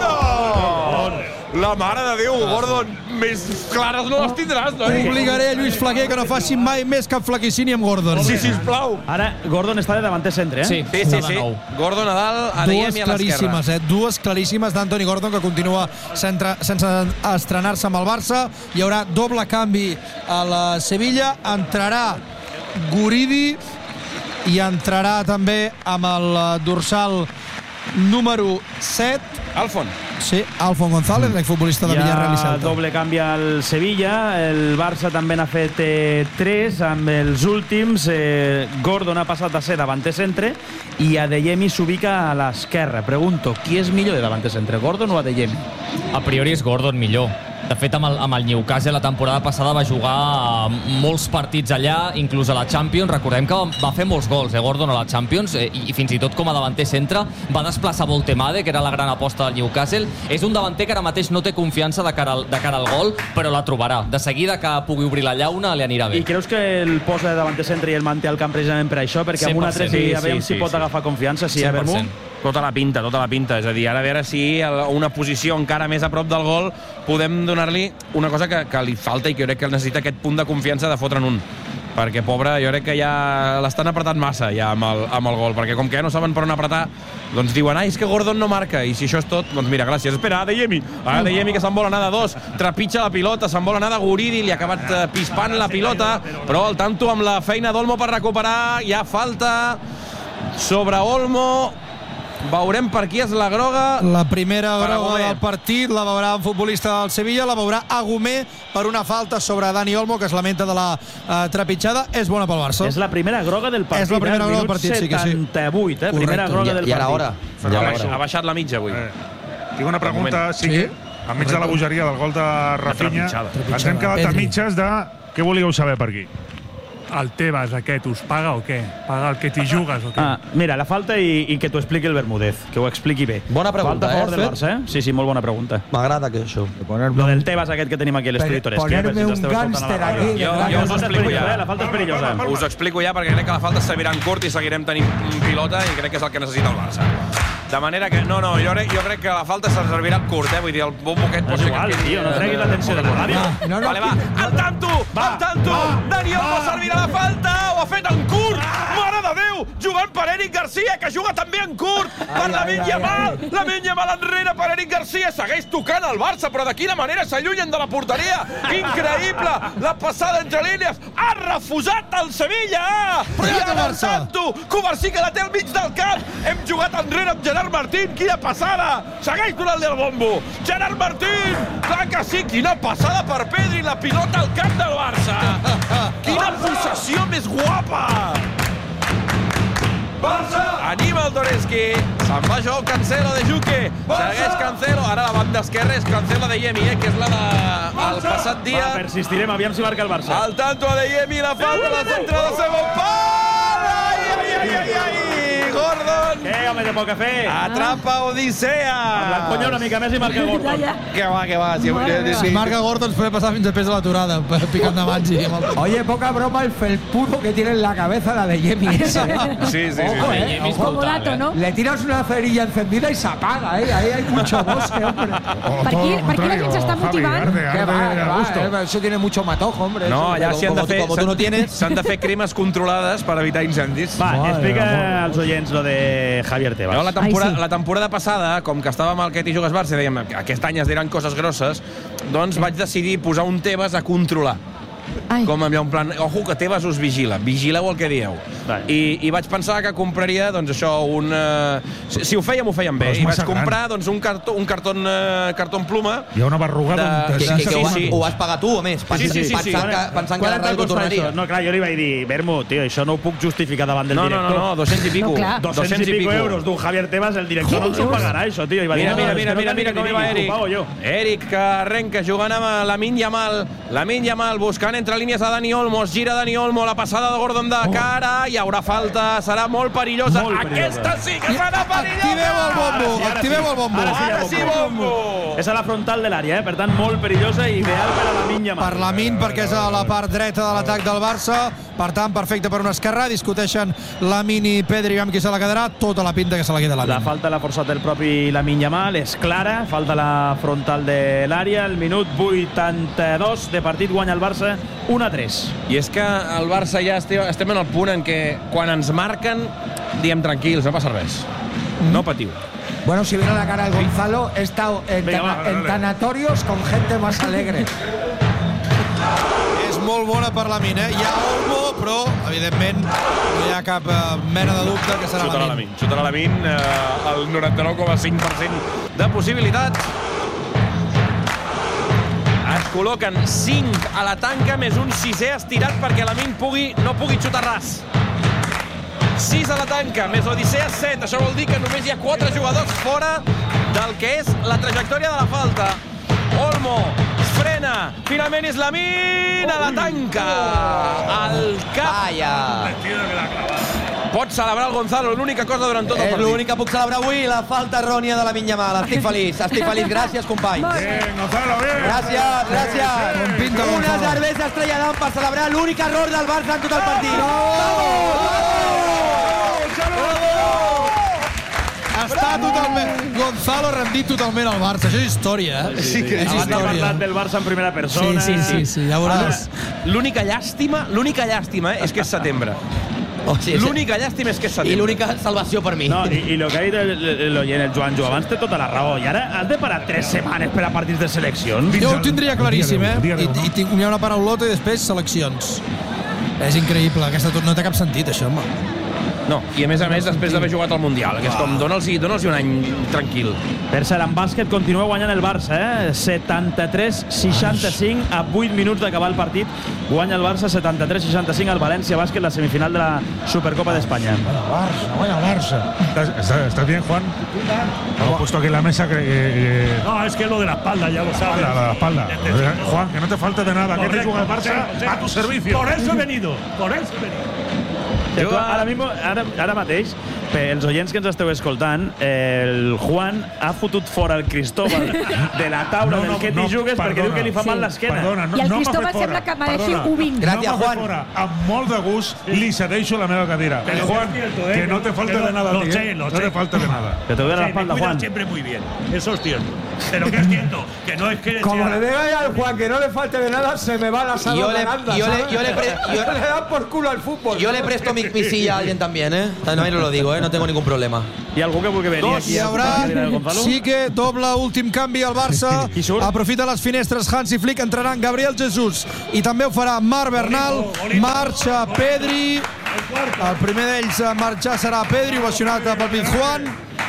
S2: fora! La mare de Déu, Gordon, més clares no les tindràs, no?
S4: Obligaré a Lluís Flaquer que no faci mai més cap flaquicini amb Gordon.
S2: Sí, sisplau.
S1: Ara, Gordon està de davanter centre, eh?
S5: Sí,
S2: Sí, sí,
S5: de
S2: sí.
S5: nou.
S2: Gordon a dalt,
S4: Dues
S2: Adeyemi a l'esquerra.
S4: claríssimes, eh? Dues claríssimes d'Anthony Gordon, que continua sense, sense estrenar-se amb el Barça. Hi haurà doble canvi a la Sevilla. Entrarà Guridi i entrarà també amb el dorsal número set.
S2: Alfon.
S4: Sí, Alfon González, l'exfutbolista de
S1: Hi
S4: Villarreal i
S1: ha
S4: Celta.
S1: doble canvi al Sevilla. El Barça també n'ha fet eh, tres amb els últims. Eh, Gordon ha passat a ser davanter centre i Adeyemi s'ubica a l'esquerra. Pregunto, qui és millor de davanter centre, Gordon o Adeyemi?
S5: A priori és Gordon millor. De fet, amb el, amb el Newcastle la temporada passada va jugar molts partits allà, inclús a la Champions. Recordem que va, va fer molts gols, eh, Gordon, a la Champions, eh, i, i fins i tot com a davanter centre va desplaçar Voltemade, que era la gran aposta del Newcastle. És un davanter que ara mateix no té confiança de cara al, de cara al gol, però la trobarà. De seguida que pugui obrir la llauna li anirà bé.
S1: I creus que el posa de davanter centre i el manté al camp precisament per això? Perquè amb una tres
S2: Sí,
S1: i a veure
S2: sí,
S1: si
S2: sí,
S1: pot
S2: sí.
S1: agafar confiança, sí, a
S5: cent per
S1: Vermú?
S5: cent.
S2: Tota la pinta, tota la pinta. És a dir, ara a veure si el- una posició encara més a prop del gol podem donar-li una cosa que, que li falta i que jo crec que necessita aquest punt de confiança de fotre'n un. Perquè, pobre, jo crec que ja l'estan apretant massa ja amb el, amb el gol, perquè com que ja no saben per on apretar, doncs diuen, ai, és que Gordon no marca, i si això és tot, doncs mira, gràcies. Espera, Adeyemi, Adeyemi que se'n vol anar de dos, trepitja la pilota, se'n vol anar de Guridi, li ha acabat eh, pispant la pilota, però el tanto amb la feina d'Olmo per recuperar, hi ha falta sobre Olmo. Veurem per qui és la groga.
S4: La primera
S2: Per
S4: groga
S2: Agumé.
S4: del partit la veurà un futbolista del Sevilla, la veurà Agumé per una falta sobre Dani Olmo, que es lamenta de la uh, trepitjada. És bona pel Barça.
S1: És la primera groga del partit.
S4: És la primera
S1: eh?
S4: groga del
S1: Minut
S4: partit, sí que sí.
S1: setanta-vuit, eh?
S4: Correcte.
S1: Primera groga del
S3: I, i ara
S1: partit.
S3: hora.
S2: Ha
S3: Ja
S2: baixat, ha baixat la mitja avui.
S6: Eh, tinc una pregunta, sí,
S4: Sí.
S6: enmig de la bogeria del gol de Rafinha.
S2: trepitjada.
S6: Ens hem quedat a
S4: Pedri.
S6: mitges de què volíeu saber per aquí.
S13: el Tebas aquest us paga o què? Paga el que t'hi jugues o què?
S1: Ah, mira, la falta i, i que t'ho expliqui el Bermúdez, que ho expliqui bé.
S3: Bona pregunta,
S1: falta a favor
S3: eh,
S1: del
S3: Fer?
S1: Barça, eh? Sí, sí, molt bona pregunta.
S3: M'agrada que això.
S1: Lo del Tebas aquest que tenim aquí a l'estudi Toresque.
S7: Ponerme un gánster aquí.
S2: Jo, jo us ho explico ja.
S1: La falta és perillosa.
S2: Us ho explico ja perquè crec que la falta es servirà en curt i seguirem tenint pilota i crec que és el que necessita el Barça. De manera que, no, no, jo crec, jo crec que la falta se servirà en curt, eh? Vull dir, el bombo aquest...
S1: És igual, tio, no treguis l'atenció de la ràdio.
S2: No, no, vale, va, al tanto, al tanto! Dani Olmo servirà la falta, ho ha fet en curt! Mare de Déu! Jugant per Eric Garcia, que juga també en curt! Per Lamine Yamal! Lamine Yamal enrere per Eric Garcia! Segueix tocant el Barça, però de quina manera s'allunyen de la porteria! Increïble! La passada entre línies! Ha refusat el Sevilla!
S4: Però ja té el Barça!
S2: Santo! Covarsí que la té al mig del camp! Hem jugat enrere amb Gerard Martín! Quina passada! Segueix donant-li el bombo! Gerard Martín! Clar que sí! Quina passada per Pedri! La pilota al camp del Barça! Quina possessió més guapa! Barça! Anima el Toresque. Se'n va Joao Cancelo de Juque. Segueix Cancelo. Ara la banda esquerra és Cancelo de Yemi, eh, que és la del de passat dia.
S1: Va, persistirem, aviam si marca el Barça.
S2: Al tanto a de Yemi, la falta, la centra de segon pal! Ai, ai, ai, ai, ai! Gordon!
S1: Què, home, té poc a fer?
S2: Atrapa Odissea!
S1: Amb l'enconya una mica més i marca Gordon.
S2: Que va, que va. Si,
S4: Si marca Gordon ens podem passar fins a pes de l'aturada, picant de mans i...
S7: Oye, poca broma el felpudo que tiene en la cabeza la de Yemi.
S2: Sí, sí, sí.
S7: Ojo,
S2: sí.
S7: eh, ojo.
S8: Como dato, ¿no?
S7: Le tiras una cerilla encendida y se apaga, ¿eh? Ahí hay mucho bosque, hombre.
S8: Per aquí, per aquí la gent s'està motivant.
S7: Que va, que va, eh, eso tiene mucho matojo, hombre.
S2: No, allà s'hi han de fer...
S3: Como tú no tienes.
S2: S'han de fer cremes controlades per evitar incendis.
S1: Va, explica als oients lo de Javier Tebas.
S2: No, la, temporada,
S8: Ai, sí.
S2: la temporada passada, com que estàvem al Quet i Jugues Barça i dèiem aquest any es diran coses grosses, doncs vaig decidir posar un Tebas a controlar.
S8: Ai.
S2: Com en plan, ojo que Tebas us vigila, vigileu el que dieu. I, i vaig pensar que compraria, doncs això, un... Uh, si, si ho fèiem, ho fèiem bé.
S6: Però és
S2: I vaig
S6: massa
S2: comprar,
S6: gran.
S2: doncs, un cartó, un cartó, uh, cartó en pluma.
S6: Hi ha una berruga
S2: De-
S6: de...
S3: Que, que, que ho,
S2: sí.
S3: ho vas pagar tu, a més,
S2: Sí, sí, sí, sí.
S3: pensant que, pensant que
S1: Quant
S3: la Real
S1: costa
S3: tornaria.
S1: això? No, clar, jo li vaig dir, Bermu, tio, això no ho puc justificar davant del
S2: No, no,
S1: director.
S2: no, no, doscientos i pico.
S8: No, clar.
S1: doscientos i pico euros d'un Javier Tebas, el director no ens ho pagarà, això, tio. I va dir,
S2: Mira,
S1: no,
S2: mira,
S1: no,
S2: mira,
S1: és que no
S2: mira,
S1: cal
S2: mira
S1: ni
S2: com
S1: que
S2: hi va
S1: digui, ho
S2: Eric.
S1: pago jo.
S2: Eric, que arrenca jugant amb Lamine Yamal. Lamine Yamal buscant entre línies a Dani Olmo. Es gira Dani Olmo, la passada de Gordon de cara. Hi haurà falta, serà molt perillosa.
S1: Molt perillosa.
S2: Aquesta sí que serà perillosa!
S4: Activeu el bombo,
S1: Ara sí, ara
S4: activeu
S1: sí.
S4: el bombo.
S1: Ara sí,
S2: Ara sí, bombo!
S1: És a la frontal de l'àrea, eh? Per tant, molt perillosa i ideal per a Lamine Yamal.
S4: Per Lamine, perquè és a la part dreta de l'atac del Barça. Per tant, perfecte per una esquerra. Discuteixen Lamine i Pedri amb qui se la quedarà. Tota la pinta que se la queda
S1: La
S4: Lamine.
S1: falta l'ha forçat el propi Lamine Yamal, és clara, falta la frontal de l'àrea, el minut vuitanta-dos de partit guanya el Barça un a tres.
S2: I és que el Barça ja estem, estem en el punt en què quan ens marquen diem tranquils, no passa res. No patiu.
S7: Bueno, si viene la cara del Gonzalo, he estado en,
S1: Venga,
S7: tana-
S1: va,
S7: en
S1: dale.
S7: tanatorios con gente más alegre.
S4: És molt bona per Lamine, eh? Hi ha Olmo, però, evidentment, no hi ha cap eh, mena de dubte que serà
S2: Xutarà
S4: Lamine.
S2: Lamine. Xutarà Lamine, eh, el noranta-nou coma cinc per cent de possibilitats. Es col·loquen cinc a la tanca més un sisè estirat perquè Lamine pugui, no pugui xutar ras. sis a la tanca, més Odissea set. Això vol dir que només hi ha quatre jugadors fora del que és la trajectòria de la falta. Olmo es frena, finalment és Lamine a la tanca. Al cap.
S3: Vaya.
S2: Pot celebrar el Gonzalo, l'única cosa durant tot el
S3: És
S2: partit.
S3: l'únic que puc celebrar avui, la falta errònia de la Yamal. Estic feliç, estic feliç. Gràcies, company.
S6: Bien, Gonzalo, bien.
S3: Gràcies, gràcies.
S4: Com pinta
S3: Una
S4: Gonzalo.
S3: cervesa Estrella Damm per celebrar l'únic error del Barça en tot el partit.
S4: Està totalment... Gonzalo ha rendit totalment al Barça. Això és història, eh?
S1: Sí, sí,
S4: és
S1: Abans ha
S4: història.
S1: parlat del Barça en primera persona.
S4: Sí, sí, sí, sí, ja veuràs.
S2: L'única llàstima, l'única llàstima eh, és que és setembre.
S3: Oh, sí, sí.
S2: L'única llàstima és que és
S3: I
S2: setembre.
S3: l'única salvació per mi.
S1: No, i, i lo que ha dit el- el- l'oient, el Joanjo, abans té tota la raó. I ara has de parar tres setmanes per a partits de seleccions?
S4: Jo ho tindria claríssim, eh?
S6: Dia deu,
S4: I,
S6: dia
S4: i tinc, hi ha una paraulota i després seleccions. És increïble, aquesta, no té cap sentit, això, home.
S2: No, i a més a més després d'haver jugat al Mundial, que és com dona'ls un any tranquil.
S1: Per cert, en bàsquet continua guanyant el Barça, eh? setanta-tres seixanta-cinc a vuit minuts d'acabar el partit. Guanya el Barça setanta-tres seixanta-cinc al València Bàsquet, la semifinal de la Supercopa d'Espanya.
S6: Barça, guanya el Barça. ¿Estás, ¿Estás bien, Juan? Hemos puesto aquí en la mesa que... Eh,
S9: no, es que lo de la espalda, ya lo sabes.
S6: La, la espalda. Juan, que no te falte de nada. Que te juega el Barça a tu servicio.
S9: Por eso he venido, por eso he venido.
S1: Jo, ara, mismo, ara, ara mateix, pels oients que ens esteu escoltant, el Juan ha fotut fora el Cristóbal de la taula no, no, del que t'hi no, jugues perdona, perquè diu que li fa sí. mal l'esquena.
S8: No, I el no Cristóbal sembla que mereixi un vinc.
S6: Gràcies, no Juan. Fora. Amb molt de gust sí. li cedeixo la meva cadira. Pero Juan, cierto, eh, que no te falte no, de nada
S9: lo
S6: a ti,
S9: sé,
S6: eh?
S9: lo
S6: no
S9: sé.
S6: te falte de nada.
S1: Que te duele la espalda, Juan.
S9: siempre muy bien, eso es cierto. Pero que es cierto, que no es que...
S7: Como le diga al Juan que no le falte de nada, se me va la sala
S3: yo
S7: de
S3: le,
S7: Aranda,
S3: yo, le, yo, le
S7: pre, yo le dan por culo al fútbol.
S3: Yo le presto mi, mi silla a alguien también, ¿eh? También lo digo, ¿eh? No tengo ningún problema.
S1: Hi ha algú que vulgui venir aquí?
S4: Hi haurà, sí que doble últim canvi al Barça. Aprofita les finestres Hansi Flick, entraran Gabriel Jesús i també ho farà Marc Bernal. Marxa Pedri. El primer d'ells a marxar serà Pedri, ovacionat pel Pizjuán.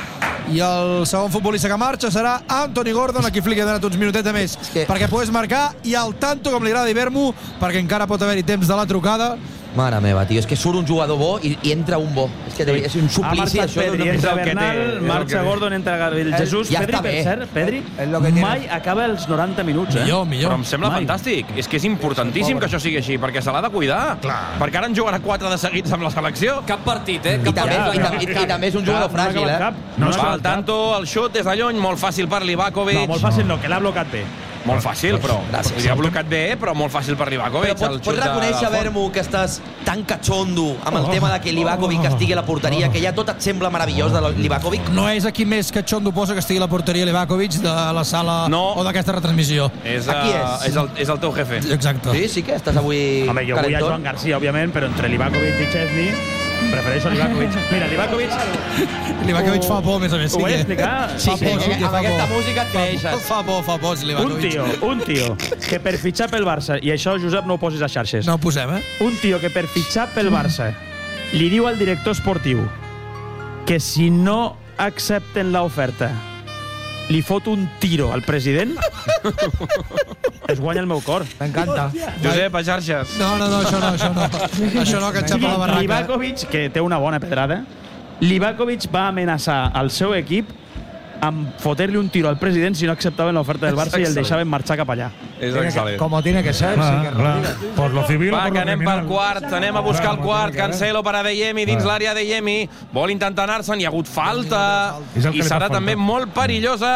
S4: I el segon futbolista que marxa serà Anthony Gordon, aquí Flick ha donat uns minutets de més que... perquè pogués marcar, i al tanto, com li agrada dir-m'ho, perquè encara pot haver-hi temps de la trucada.
S3: Mare meva, tio, és que surt un jugador bo i, i entra un bo. És que és un suplici,
S1: ha
S3: això.
S1: Pedri, entra Bernal, marxa Gordon, entra Gabriel Jesús.
S3: Ja
S1: Pedri, per cert, Pedri mai acaba els noranta minuts, eh?
S4: Millor, millor.
S2: Però em sembla mai. fantàstic. És que és importantíssim que això sigui així, perquè se l'ha de cuidar. Clar. Perquè ara en jugarà quatre de seguits amb la selecció.
S5: Cap partit, eh? Cap
S3: I, també,
S5: partit,
S3: i, també, i, I també és un jugador fràgil, eh?
S2: No, no, el tanto, el xut des de lluny, molt fàcil per Livakovic.
S1: No, molt fàcil no, que l'ha blocat bé.
S2: Molt fàcil, però li ha blocat bé, però molt fàcil per Livakovic.
S3: Però pots, pots reconèixer, Vermo, que estàs tan catxondo amb el oh, tema de que Livakovic estigui a la porteria, que ja tot et sembla meravellós de Livakovic?
S4: No és aquí més catxondo posa que estigui a la porteria Livakovic de la sala no. o d'aquesta retransmissió.
S2: És, a, és? És, el, és el teu jefe.
S4: Exacte.
S3: Sí, sí que estàs avui...
S1: Home, jo vull a Joan Garcia, òbviament, però entre Livakovic i Chesney prefereixo Livakovic. Mira, Livakovic...
S4: Livakovic fa por, més a més.
S1: Ho vaig explicar?
S3: Sí, sí, sí, amb aquesta música et creixes.
S4: Fa por, fa por,
S1: Livakovic. Un tio, un tio, que per fitxar pel Barça, i això, Josep, no ho posis a xarxes.
S4: No ho posem, eh?
S1: Un tio que per fitxar pel Barça li diu al director esportiu que si no accepten l'oferta li fot un tiro al president, es guanya el meu cor.
S7: M'encanta.
S2: Josep, a xarxes.
S4: No, no, no, això no, això no. Això no, que et xapa la barraca.
S1: Livakovic, que té una bona pedrada, Livakovic va amenaçar al seu equip amb fotre-li un tiro al president si no acceptaven l'oferta del Barça i el deixaven marxar cap allà.
S2: És excel·lent.
S7: Como tiene que ser.
S6: Ah,
S7: sí que
S6: clar. Por lo civil
S2: Va,
S6: o por
S2: que
S6: lo
S2: anem
S6: criminal.
S2: pel quart, anem a buscar el quart. Cancelo per a Adeyemi, dins l'àrea d'Adeyemi. Vol intentar anar-se'n, hi ha hagut falta. I serà també molt perillosa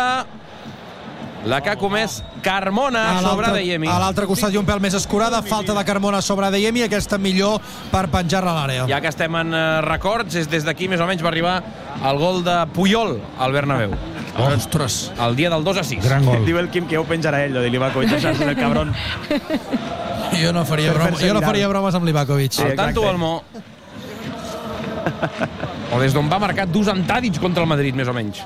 S2: la que ha comès Carmona sobre Adeyemi.
S4: A l'altre costat i un pèl més escurada, falta de Carmona sobre Adeyemi, aquesta millor per penjar-la a l'àrea.
S2: Ja que estem en records, és des d'aquí més o menys va arribar el gol de Puyol al Bernabéu.
S4: Oh, ostres.
S2: El dia del dos a sis.
S6: Gran gol.
S1: Diu el Quim que ja ho penjarà ell, lo de Livakovic, això el cabron.
S4: Jo no faria, broma, jo no faria bromes amb Livakovic.
S2: Sí, el tanto Olmo. O des d'on va marcar Dusan Tadic contra el Madrid, més o menys.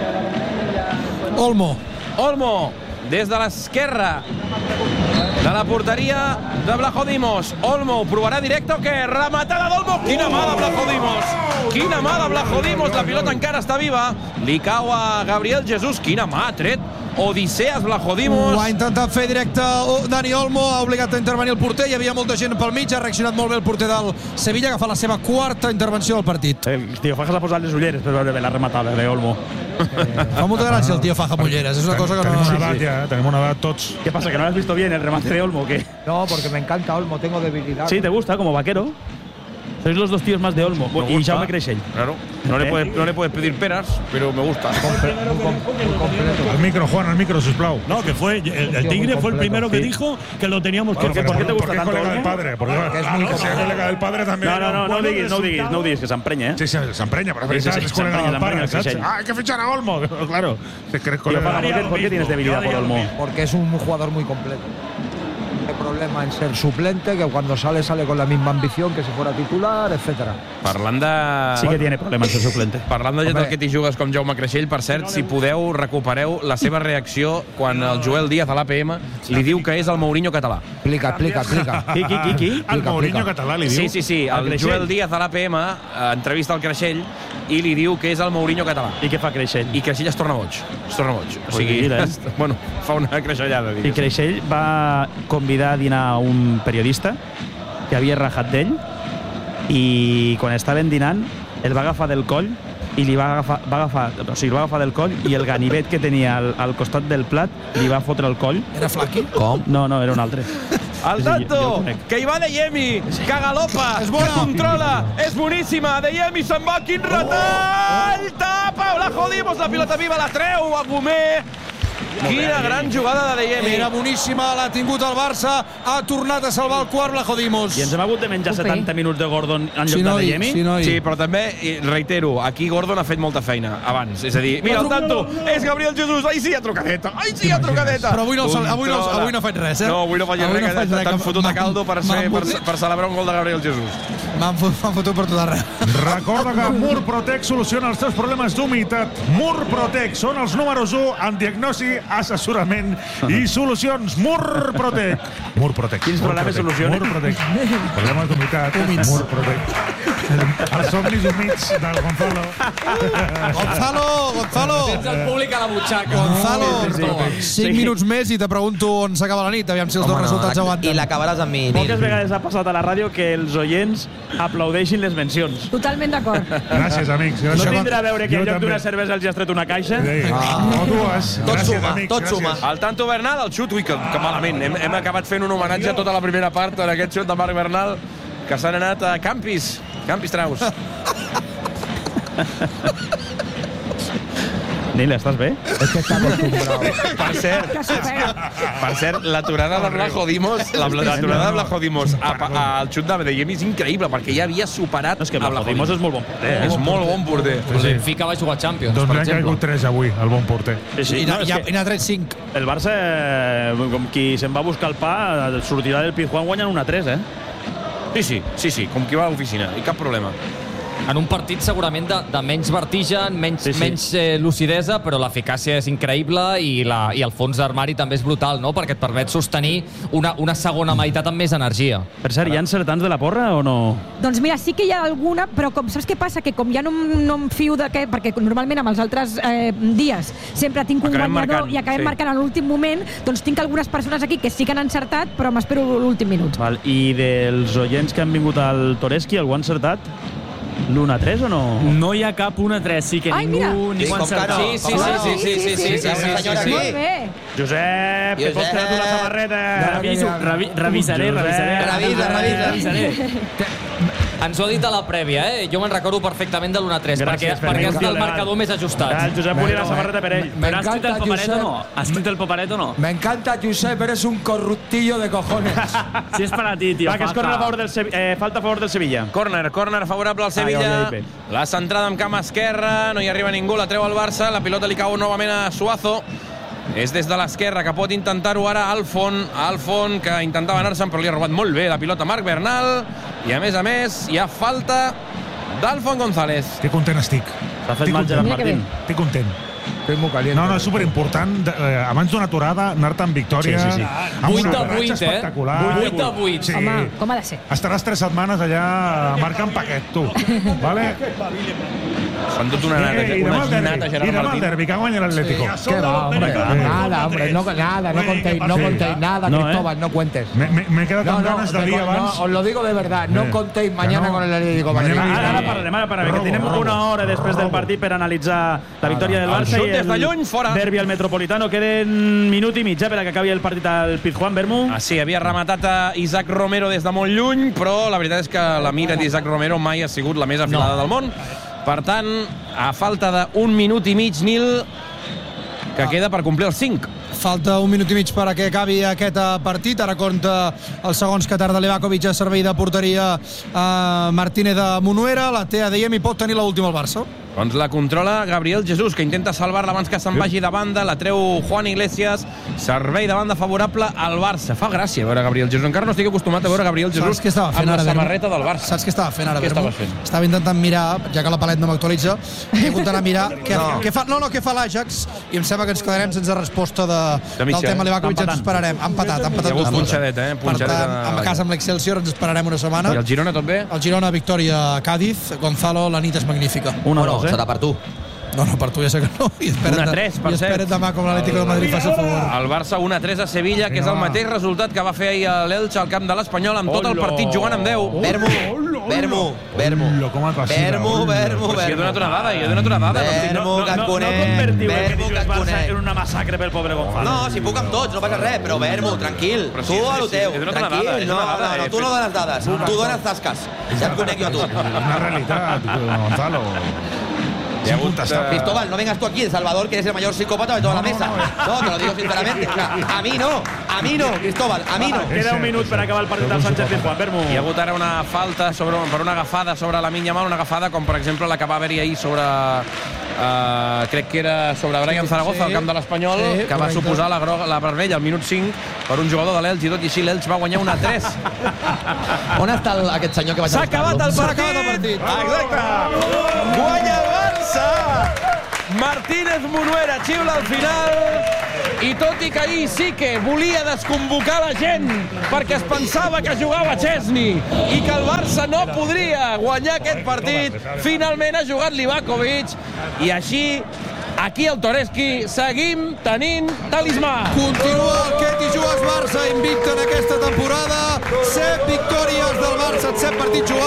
S4: Olmo.
S2: Olmo, des de l'esquerra de la porteria de Vlachodimos. Olmo, provarà directe o què? Rematada d'Olmo. Quina mà de Vlachodimos. Quina mà de Vlachodimos. La pilota encara està viva. Li cau a Gabriel Jesús. Quina mà ha tret Odiseas Vlachodimos.
S4: Ho ha intentat fer directe Dani Olmo, ha obligat a intervenir el porter, hi havia molta gent pel mig, ha reaccionat molt bé el porter del Sevilla, que fa la seva quarta intervenció del partit.
S1: El tio Fajas ha posat les ulleres per veure bé la rematada de Olmo.
S4: Fa molta gràcia el tio Faja Mulleres, és una cosa que no...
S6: Tenim una edat ja, tenim una edat tots.
S1: ¿Qué pasa, que no has visto bien el remate de Olmo o qué?
S7: No, porque me encanta Olmo, tengo debilidad.
S1: Sí, ¿te gusta como vaquero? Sois los dos tíos más de Olmo.
S2: Me
S1: y Jaume Creixell.
S2: Claro. No, ¿Eh? le puedes, no le puedes pedir peras, pero me gusta.
S6: Al micro, Juan, al micro, sisplau.
S9: No, que fue el, el Tigre fue el primero que dijo que lo teníamos que
S1: ¿Por qué, ¿por qué te gusta
S6: porque
S1: tanto
S6: es colega
S1: Olmo?
S6: del padre. Porque,
S7: Porque es
S6: ah,
S7: muy
S6: no, si es colega del padre también.
S1: No, no, no, no ho diguis, no ho diguis, no ho diguis, que s'emprenya, eh?
S6: Sí, sí, s'emprenya, però
S1: Sí, sí, sí,
S6: es colega
S1: s'emprenya,
S6: del padre,
S1: s'emprenya,
S6: ¿sabes?
S1: sí.
S6: Ah, hay que fichar a Olmo. Claro, es que eres
S1: Tío, Faja,
S6: colega.
S1: ¿por qué, ¿por qué tienes debilidad por Olmo?
S7: Porque es un jugador muy completo. problema en ser suplente, que cuando sale, sale con la misma ambición que si fuera titular, etcétera.
S2: Parlant de...
S1: Sí que tiene problemes de suplente.
S2: Parlant de gent del que t'hi jugues com Jaume Creixell, per cert, si podeu, recupereu la seva reacció quan el Joel Díaz a l'A P M li diu que és el Mourinho català.
S7: Explica, explica, explica.
S1: Qui, qui, qui, qui?
S6: El Mourinho català li diu.
S2: Sí, sí, sí. El, el Joel Díaz a l'A P M entrevista el Creixell i li diu que és el Mourinho català.
S1: I què fa Creixell?
S2: I Creixell es torna boig. Es torna boig. O sigui,
S1: mira, eh?
S2: es, bueno, fa una creixellada.
S1: I Creixell va convidar a dinar un periodista que havia rajat d'ell i quan estaven dinant el va agafar del coll i li va agafar, va agafar, o sigui, el va agafar del coll i el ganivet que tenia al, al costat del plat li va fotre el coll.
S4: Era Flaqui?
S1: Com? No, no, era un altre.
S2: Al tanto, que hi va De Jemi, que galopa, que controla, és boníssima, De Jemi se'n va, quin retall, tapa, la jodimos, la pilota viva, la treu, a Gomer. Quina gran jugada de De Jemi.
S4: Era boníssima, l'ha tingut el Barça, ha tornat a salvar el quart, la jodimos.
S1: I ens hem hagut de menjar setanta minuts de Gordon en lloc
S4: Sí,
S1: de
S4: noi,
S1: De Jemi?
S4: sí, noi.
S2: Sí, però també, i reitero, aquí Gordon ha fet molta feina abans. És a dir, mira, el tanto, és Gabriel Jesús, ai sí, hi ha trucadeta, ai sí, hi ha trucadeta.
S4: Però avui no, avui no,
S2: Controla.
S4: avui no ha fet res, eh?
S2: No, avui no faig
S4: Avui
S2: res,
S4: no faig
S2: que
S4: res,
S2: t'han
S4: que
S2: fotut a
S4: m'han-
S2: caldo per, ser,
S4: m'han
S2: per,
S4: fotut-
S2: per celebrar un gol de Gabriel Jesús.
S4: M'han fot- m'han fotut per tot arreu.
S6: Recorda que Murprotec soluciona els teus problemes d'humitat. Murprotec són els números u en diagnosi, assessorament i solucions. Murprotec. Murprotec.
S1: Quins problemes soluciona?
S6: Murprotec. Problemes d'humitat. Murprotec. Els somnis humits del Gonzalo.
S4: Gonzalo, Gonzalo.
S5: Tens el públic a la butxaca.
S4: Gonzalo,
S1: Sí, sí, sí.
S4: cinc minuts més i te pregunto on s'acaba la nit, aviam si els dos
S3: Home, no,
S4: resultats
S3: la-
S4: aguanten.
S3: I l'acabaràs amb mi,
S1: Poques
S3: Nil.
S1: vegades ha passat a la ràdio que els oients aplaudeixin les mencions.
S8: Totalment d'acord.
S6: Gràcies, amics.
S1: No
S6: Gràcies.
S1: tindrà a veure que
S6: Jo
S1: en lloc
S6: també.
S1: d'una cervesa els has tret una caixa?
S6: Sí. O dues.
S3: Tot
S6: Gràcies,
S3: suma,
S6: amics,
S3: tot
S6: gràcies.
S3: suma.
S2: El Tanto Bernal, el xut, ui, que, que malament. Hem, hem acabat fent un homenatge a tota la primera part en aquest xut de Marc Bernal, que s'han anat a Campis. Campis Traus.
S1: Nil, estàs bé?
S7: Es que está acostumbrado.
S2: Per cert,
S8: Que s'ofega.
S2: per cert, l'aturada de Blajodimos, la- l'aturada de Blajodimos a- al xut de De Jemi és increïble, perquè ja havia superat
S1: No, és que
S2: a
S1: Blajodimos és molt bon porter.
S2: Eh, és molt bon porter.
S5: El Benfica va jugar a Champions,
S6: Doncs
S5: per
S6: n'han
S5: exemple.
S6: caigut tres avui, el bon porter.
S1: Sí, sí.
S4: I
S1: No,
S4: n'ha
S1: és
S4: i
S1: que
S4: n'ha tret cinc.
S1: el Barça, eh, com qui se'n va buscar el pa, sortirà del Pizjuán guanyant un a tres, eh?
S2: Sí, sí, sí, sí, com qui va a l'oficina, i cap problema.
S5: En un partit segurament de, de menys vertigen, menys,
S1: Sí, sí.
S5: menys eh, lucidesa, però l'eficàcia és increïble i, la, i el fons d'armari també és brutal, no? Perquè et permet sostenir una, una segona meitat amb més energia.
S1: Per cert, hi ha encertants de la porra o no?
S8: Doncs mira, sí que hi ha alguna, però com saps què passa? Que com ja no, em- no em fio de què, perquè normalment amb els altres eh, dies sempre tinc un
S2: Acabem
S8: guanyador
S2: marcant,
S8: i acabem
S2: sí.
S8: marcant a l'últim moment, doncs tinc algunes persones aquí que sí que han encertat, però m'espero l'últim minut.
S1: Val. I dels oients que han vingut al Toreski, algú ha encertat? L'un a tres o no?
S14: No hi ha cap un a tres, sí que
S8: Ai, mira.
S14: ningú, ningú ha
S3: com que
S14: encertat.
S3: no?
S5: Sí, sí, sí, sí, sí, sí, sí, sí, sí, sí, sí.
S8: Molt bé.
S1: Josep, que pots treure tu la samarreta.
S14: Reviso, revi, revisaré, revisaré.
S3: Revisa, revisa.
S14: revisaré.
S5: Ens ho ha dit a la prèvia, eh? Jo me'n recordo perfectament de l'un a tres, perquè,
S1: Gràcies,
S5: perquè és
S1: Fermín.
S5: el marcador més ajustat.
S1: El Josep volia la samarreta per ell.
S7: Me
S14: Però has escrit el
S7: encanta,
S14: paperet o
S7: Josep.
S14: no? Has escrit el paperet o no?
S7: Me encanta, Josep, eres un corruptillo de cojones.
S14: Si és per a ti, tio.
S1: Va, que es corre a favor del Sevi- eh, falta a favor del Sevilla.
S2: Corner, corner favorable al
S1: Ah, ja ho
S2: Sevilla.
S1: havia dit
S2: La centrada amb cama esquerra, no hi arriba ningú, la treu el Barça, la pilota li cau novament a Suazo. És des de l'esquerra que pot intentar-ho ara Alfon. Alfon, que intentava anar-se'n, però li ha robat molt bé la pilota Marc Bernal. I a més a més, hi ha falta d'Alfon González.
S6: Que content estic.
S1: S'ha fet
S6: Estic
S1: mal Gerard
S6: content.
S1: Martín.
S6: Estic content.
S7: Estoy muy caliente.
S6: No, no, és superimportant. Eh, abans d'una aturada, anar-te amb victòria.
S1: Sí, sí, sí.
S6: Amb
S5: vuit
S6: un
S5: a
S6: aterratge
S5: vuit, eh?
S6: espectacular.
S5: vuit a vuit.
S6: Sí.
S8: Home, com ha de ser?
S6: Estaràs tres setmanes allà marcant paquet, tu. Vale?
S2: S'han dut una nata,
S6: Eh, I demà
S2: una
S6: el derbi.
S2: nata
S6: I
S2: Gerard
S6: demà el
S2: Martín.
S6: derbi, que guanya l'Atlético.
S7: ¿Qué va, hombre? Nada, hombre, no, nada, no contéis, no contéis nada,
S1: No,
S7: Cristóbal, no cuentes.
S6: Me, me, me he quedat
S7: No,
S6: amb
S7: no,
S6: ganes de
S7: me
S6: dir
S7: con-
S6: abans...
S7: no, os lo digo de verdad, no
S6: Eh,
S7: contéis
S6: que
S7: mañana
S6: no.
S7: con el Atlético de Madrid.
S6: Mañana-
S1: Ara, ara parlarem, ara parlarem, que tenim
S6: Robo,
S1: una
S6: robo.
S1: hora després del partit per analitzar la victòria del
S2: El
S1: Barça
S2: xut
S1: i
S2: des de lluny, fora.
S1: derbi al Metropolitano. Queden minut i mig eh, per a que acabi el partit al Pizjuán, Bermú.
S2: Ah, sí, havia rematat a Isaac Romero des de molt lluny, però la veritat és que la mira d'Isaac Romero mai ha sigut la més afilada no. del món. Per tant, a falta d'un minut i mig, Nil, que ah. queda per complir els cinc.
S4: Falta un minut i mig per a que acabi aquest eh, partit. Ara compta els segons que tarda Levakovic a servei de porteria a Martínez de Munuera. La té a Diem i pot tenir l'última al Barça.
S2: Doncs la controla Gabriel Jesús, que intenta salvar-la abans que se'n vagi de banda, la treu Juan Iglesias, servei de banda favorable al Barça. Fa gràcia veure Gabriel Jesús. Encara no estic acostumat a veure Gabriel Jesús amb la samarreta del Barça.
S4: Saps què estava fent ara,
S2: Què
S4: Bermo?
S2: estava fent?
S4: Estava intentant mirar, ja que la palet no m'actualitza, he hagut d'anar a mirar què,
S2: No.
S4: què fa, no, no, què fa l'Ajax, i em sembla que ens quedarem sense resposta de,
S2: De mitja,
S4: del tema
S2: eh?
S4: Livakovic, ens esperarem. Empatat, empatat.
S2: Hi ha hagut
S4: dos dos.
S2: punxadeta, eh?
S4: Per
S2: Punxadeta
S4: tant,
S2: de-
S4: a casa amb l'Excelsior ens esperarem una setmana.
S2: I el Girona tot bé?
S4: El Girona, victòria a Cádiz. Gonzalo, la nit és magnífica.
S1: Una dos, eh?
S3: Serà per tu.
S4: No, no, per tu ja sé que no. I espera't,
S2: un a tres, per
S4: i
S2: cert.
S4: espera't demà com l'Atlético de Madrid faci el favor.
S2: El Barça un a tres a Sevilla, que és el mateix resultat que va fer ahir l'Elche al camp de l'Espanyol, amb tot el partit jugant amb deu.
S3: Vermo, Vermo, Vermo. Vermo, Vermo,
S2: Però si he donat una dada, he donat una dada.
S3: Vermo, que et
S1: No
S3: conec,
S1: convertiu el que
S3: Vermo,
S1: diu
S3: que
S1: el
S3: et
S1: Barça
S3: conec.
S1: en una massacre pel pobre Gonzalo.
S3: No, si puc amb tots, no passa res, però Vermo, tranquil.
S2: Però
S3: Tu
S2: sí,
S3: a
S2: sí,
S3: lo
S2: sí,
S3: teu,
S2: he donat una
S3: tranquil.
S2: dada, he
S3: No,
S2: donat una
S3: no,
S2: dada,
S3: no,
S2: he
S3: tu no
S2: fet-
S3: dones dades, tu dones tasques. Ja et conec jo a tu.
S6: Una realitat, Gonzalo.
S3: Te gusta. Cristóbal, no vengas tú aquí, El Salvador, que eres el mayor psicópata de toda la mesa. No, te lo digo sinceramente. O sea, a mí no, a mí no, Cristóbal, a mí no.
S1: Queda un minut per acabar el partit del Sánchez Pizjuán. Vermo.
S2: Hi ha hagut ara una falta sobre, per una agafada sobre la Minya Mal, una agafada com per exemple la que va haver-hi ahir sobre uh, crec que era sobre Brian Zaragoza al camp de l'Espanyol,
S4: sí,
S2: que va
S4: correcte.
S2: suposar la, groga, la vermella al minut cinc per un jugador de l'Elx, i tot i així l'Elx va guanyar un a tres.
S3: On està el, aquest senyor que vaig
S2: S'ha acabat el
S4: S'ha
S2: partit!
S4: acabat el partit.
S2: Exacte! Guanya el Barça! Martínez Munuera xiula al final, i tot i que ahir sí que volia desconvocar la gent perquè es pensava que jugava Chesney i que el Barça no podria guanyar aquest partit, finalment ha jugat Livakovic, i així aquí al Toreski seguim tenint talismà.
S4: Continua el Ketty Jugas Barça invicte en aquesta temporada. set victòries del Barça en set partits jugats.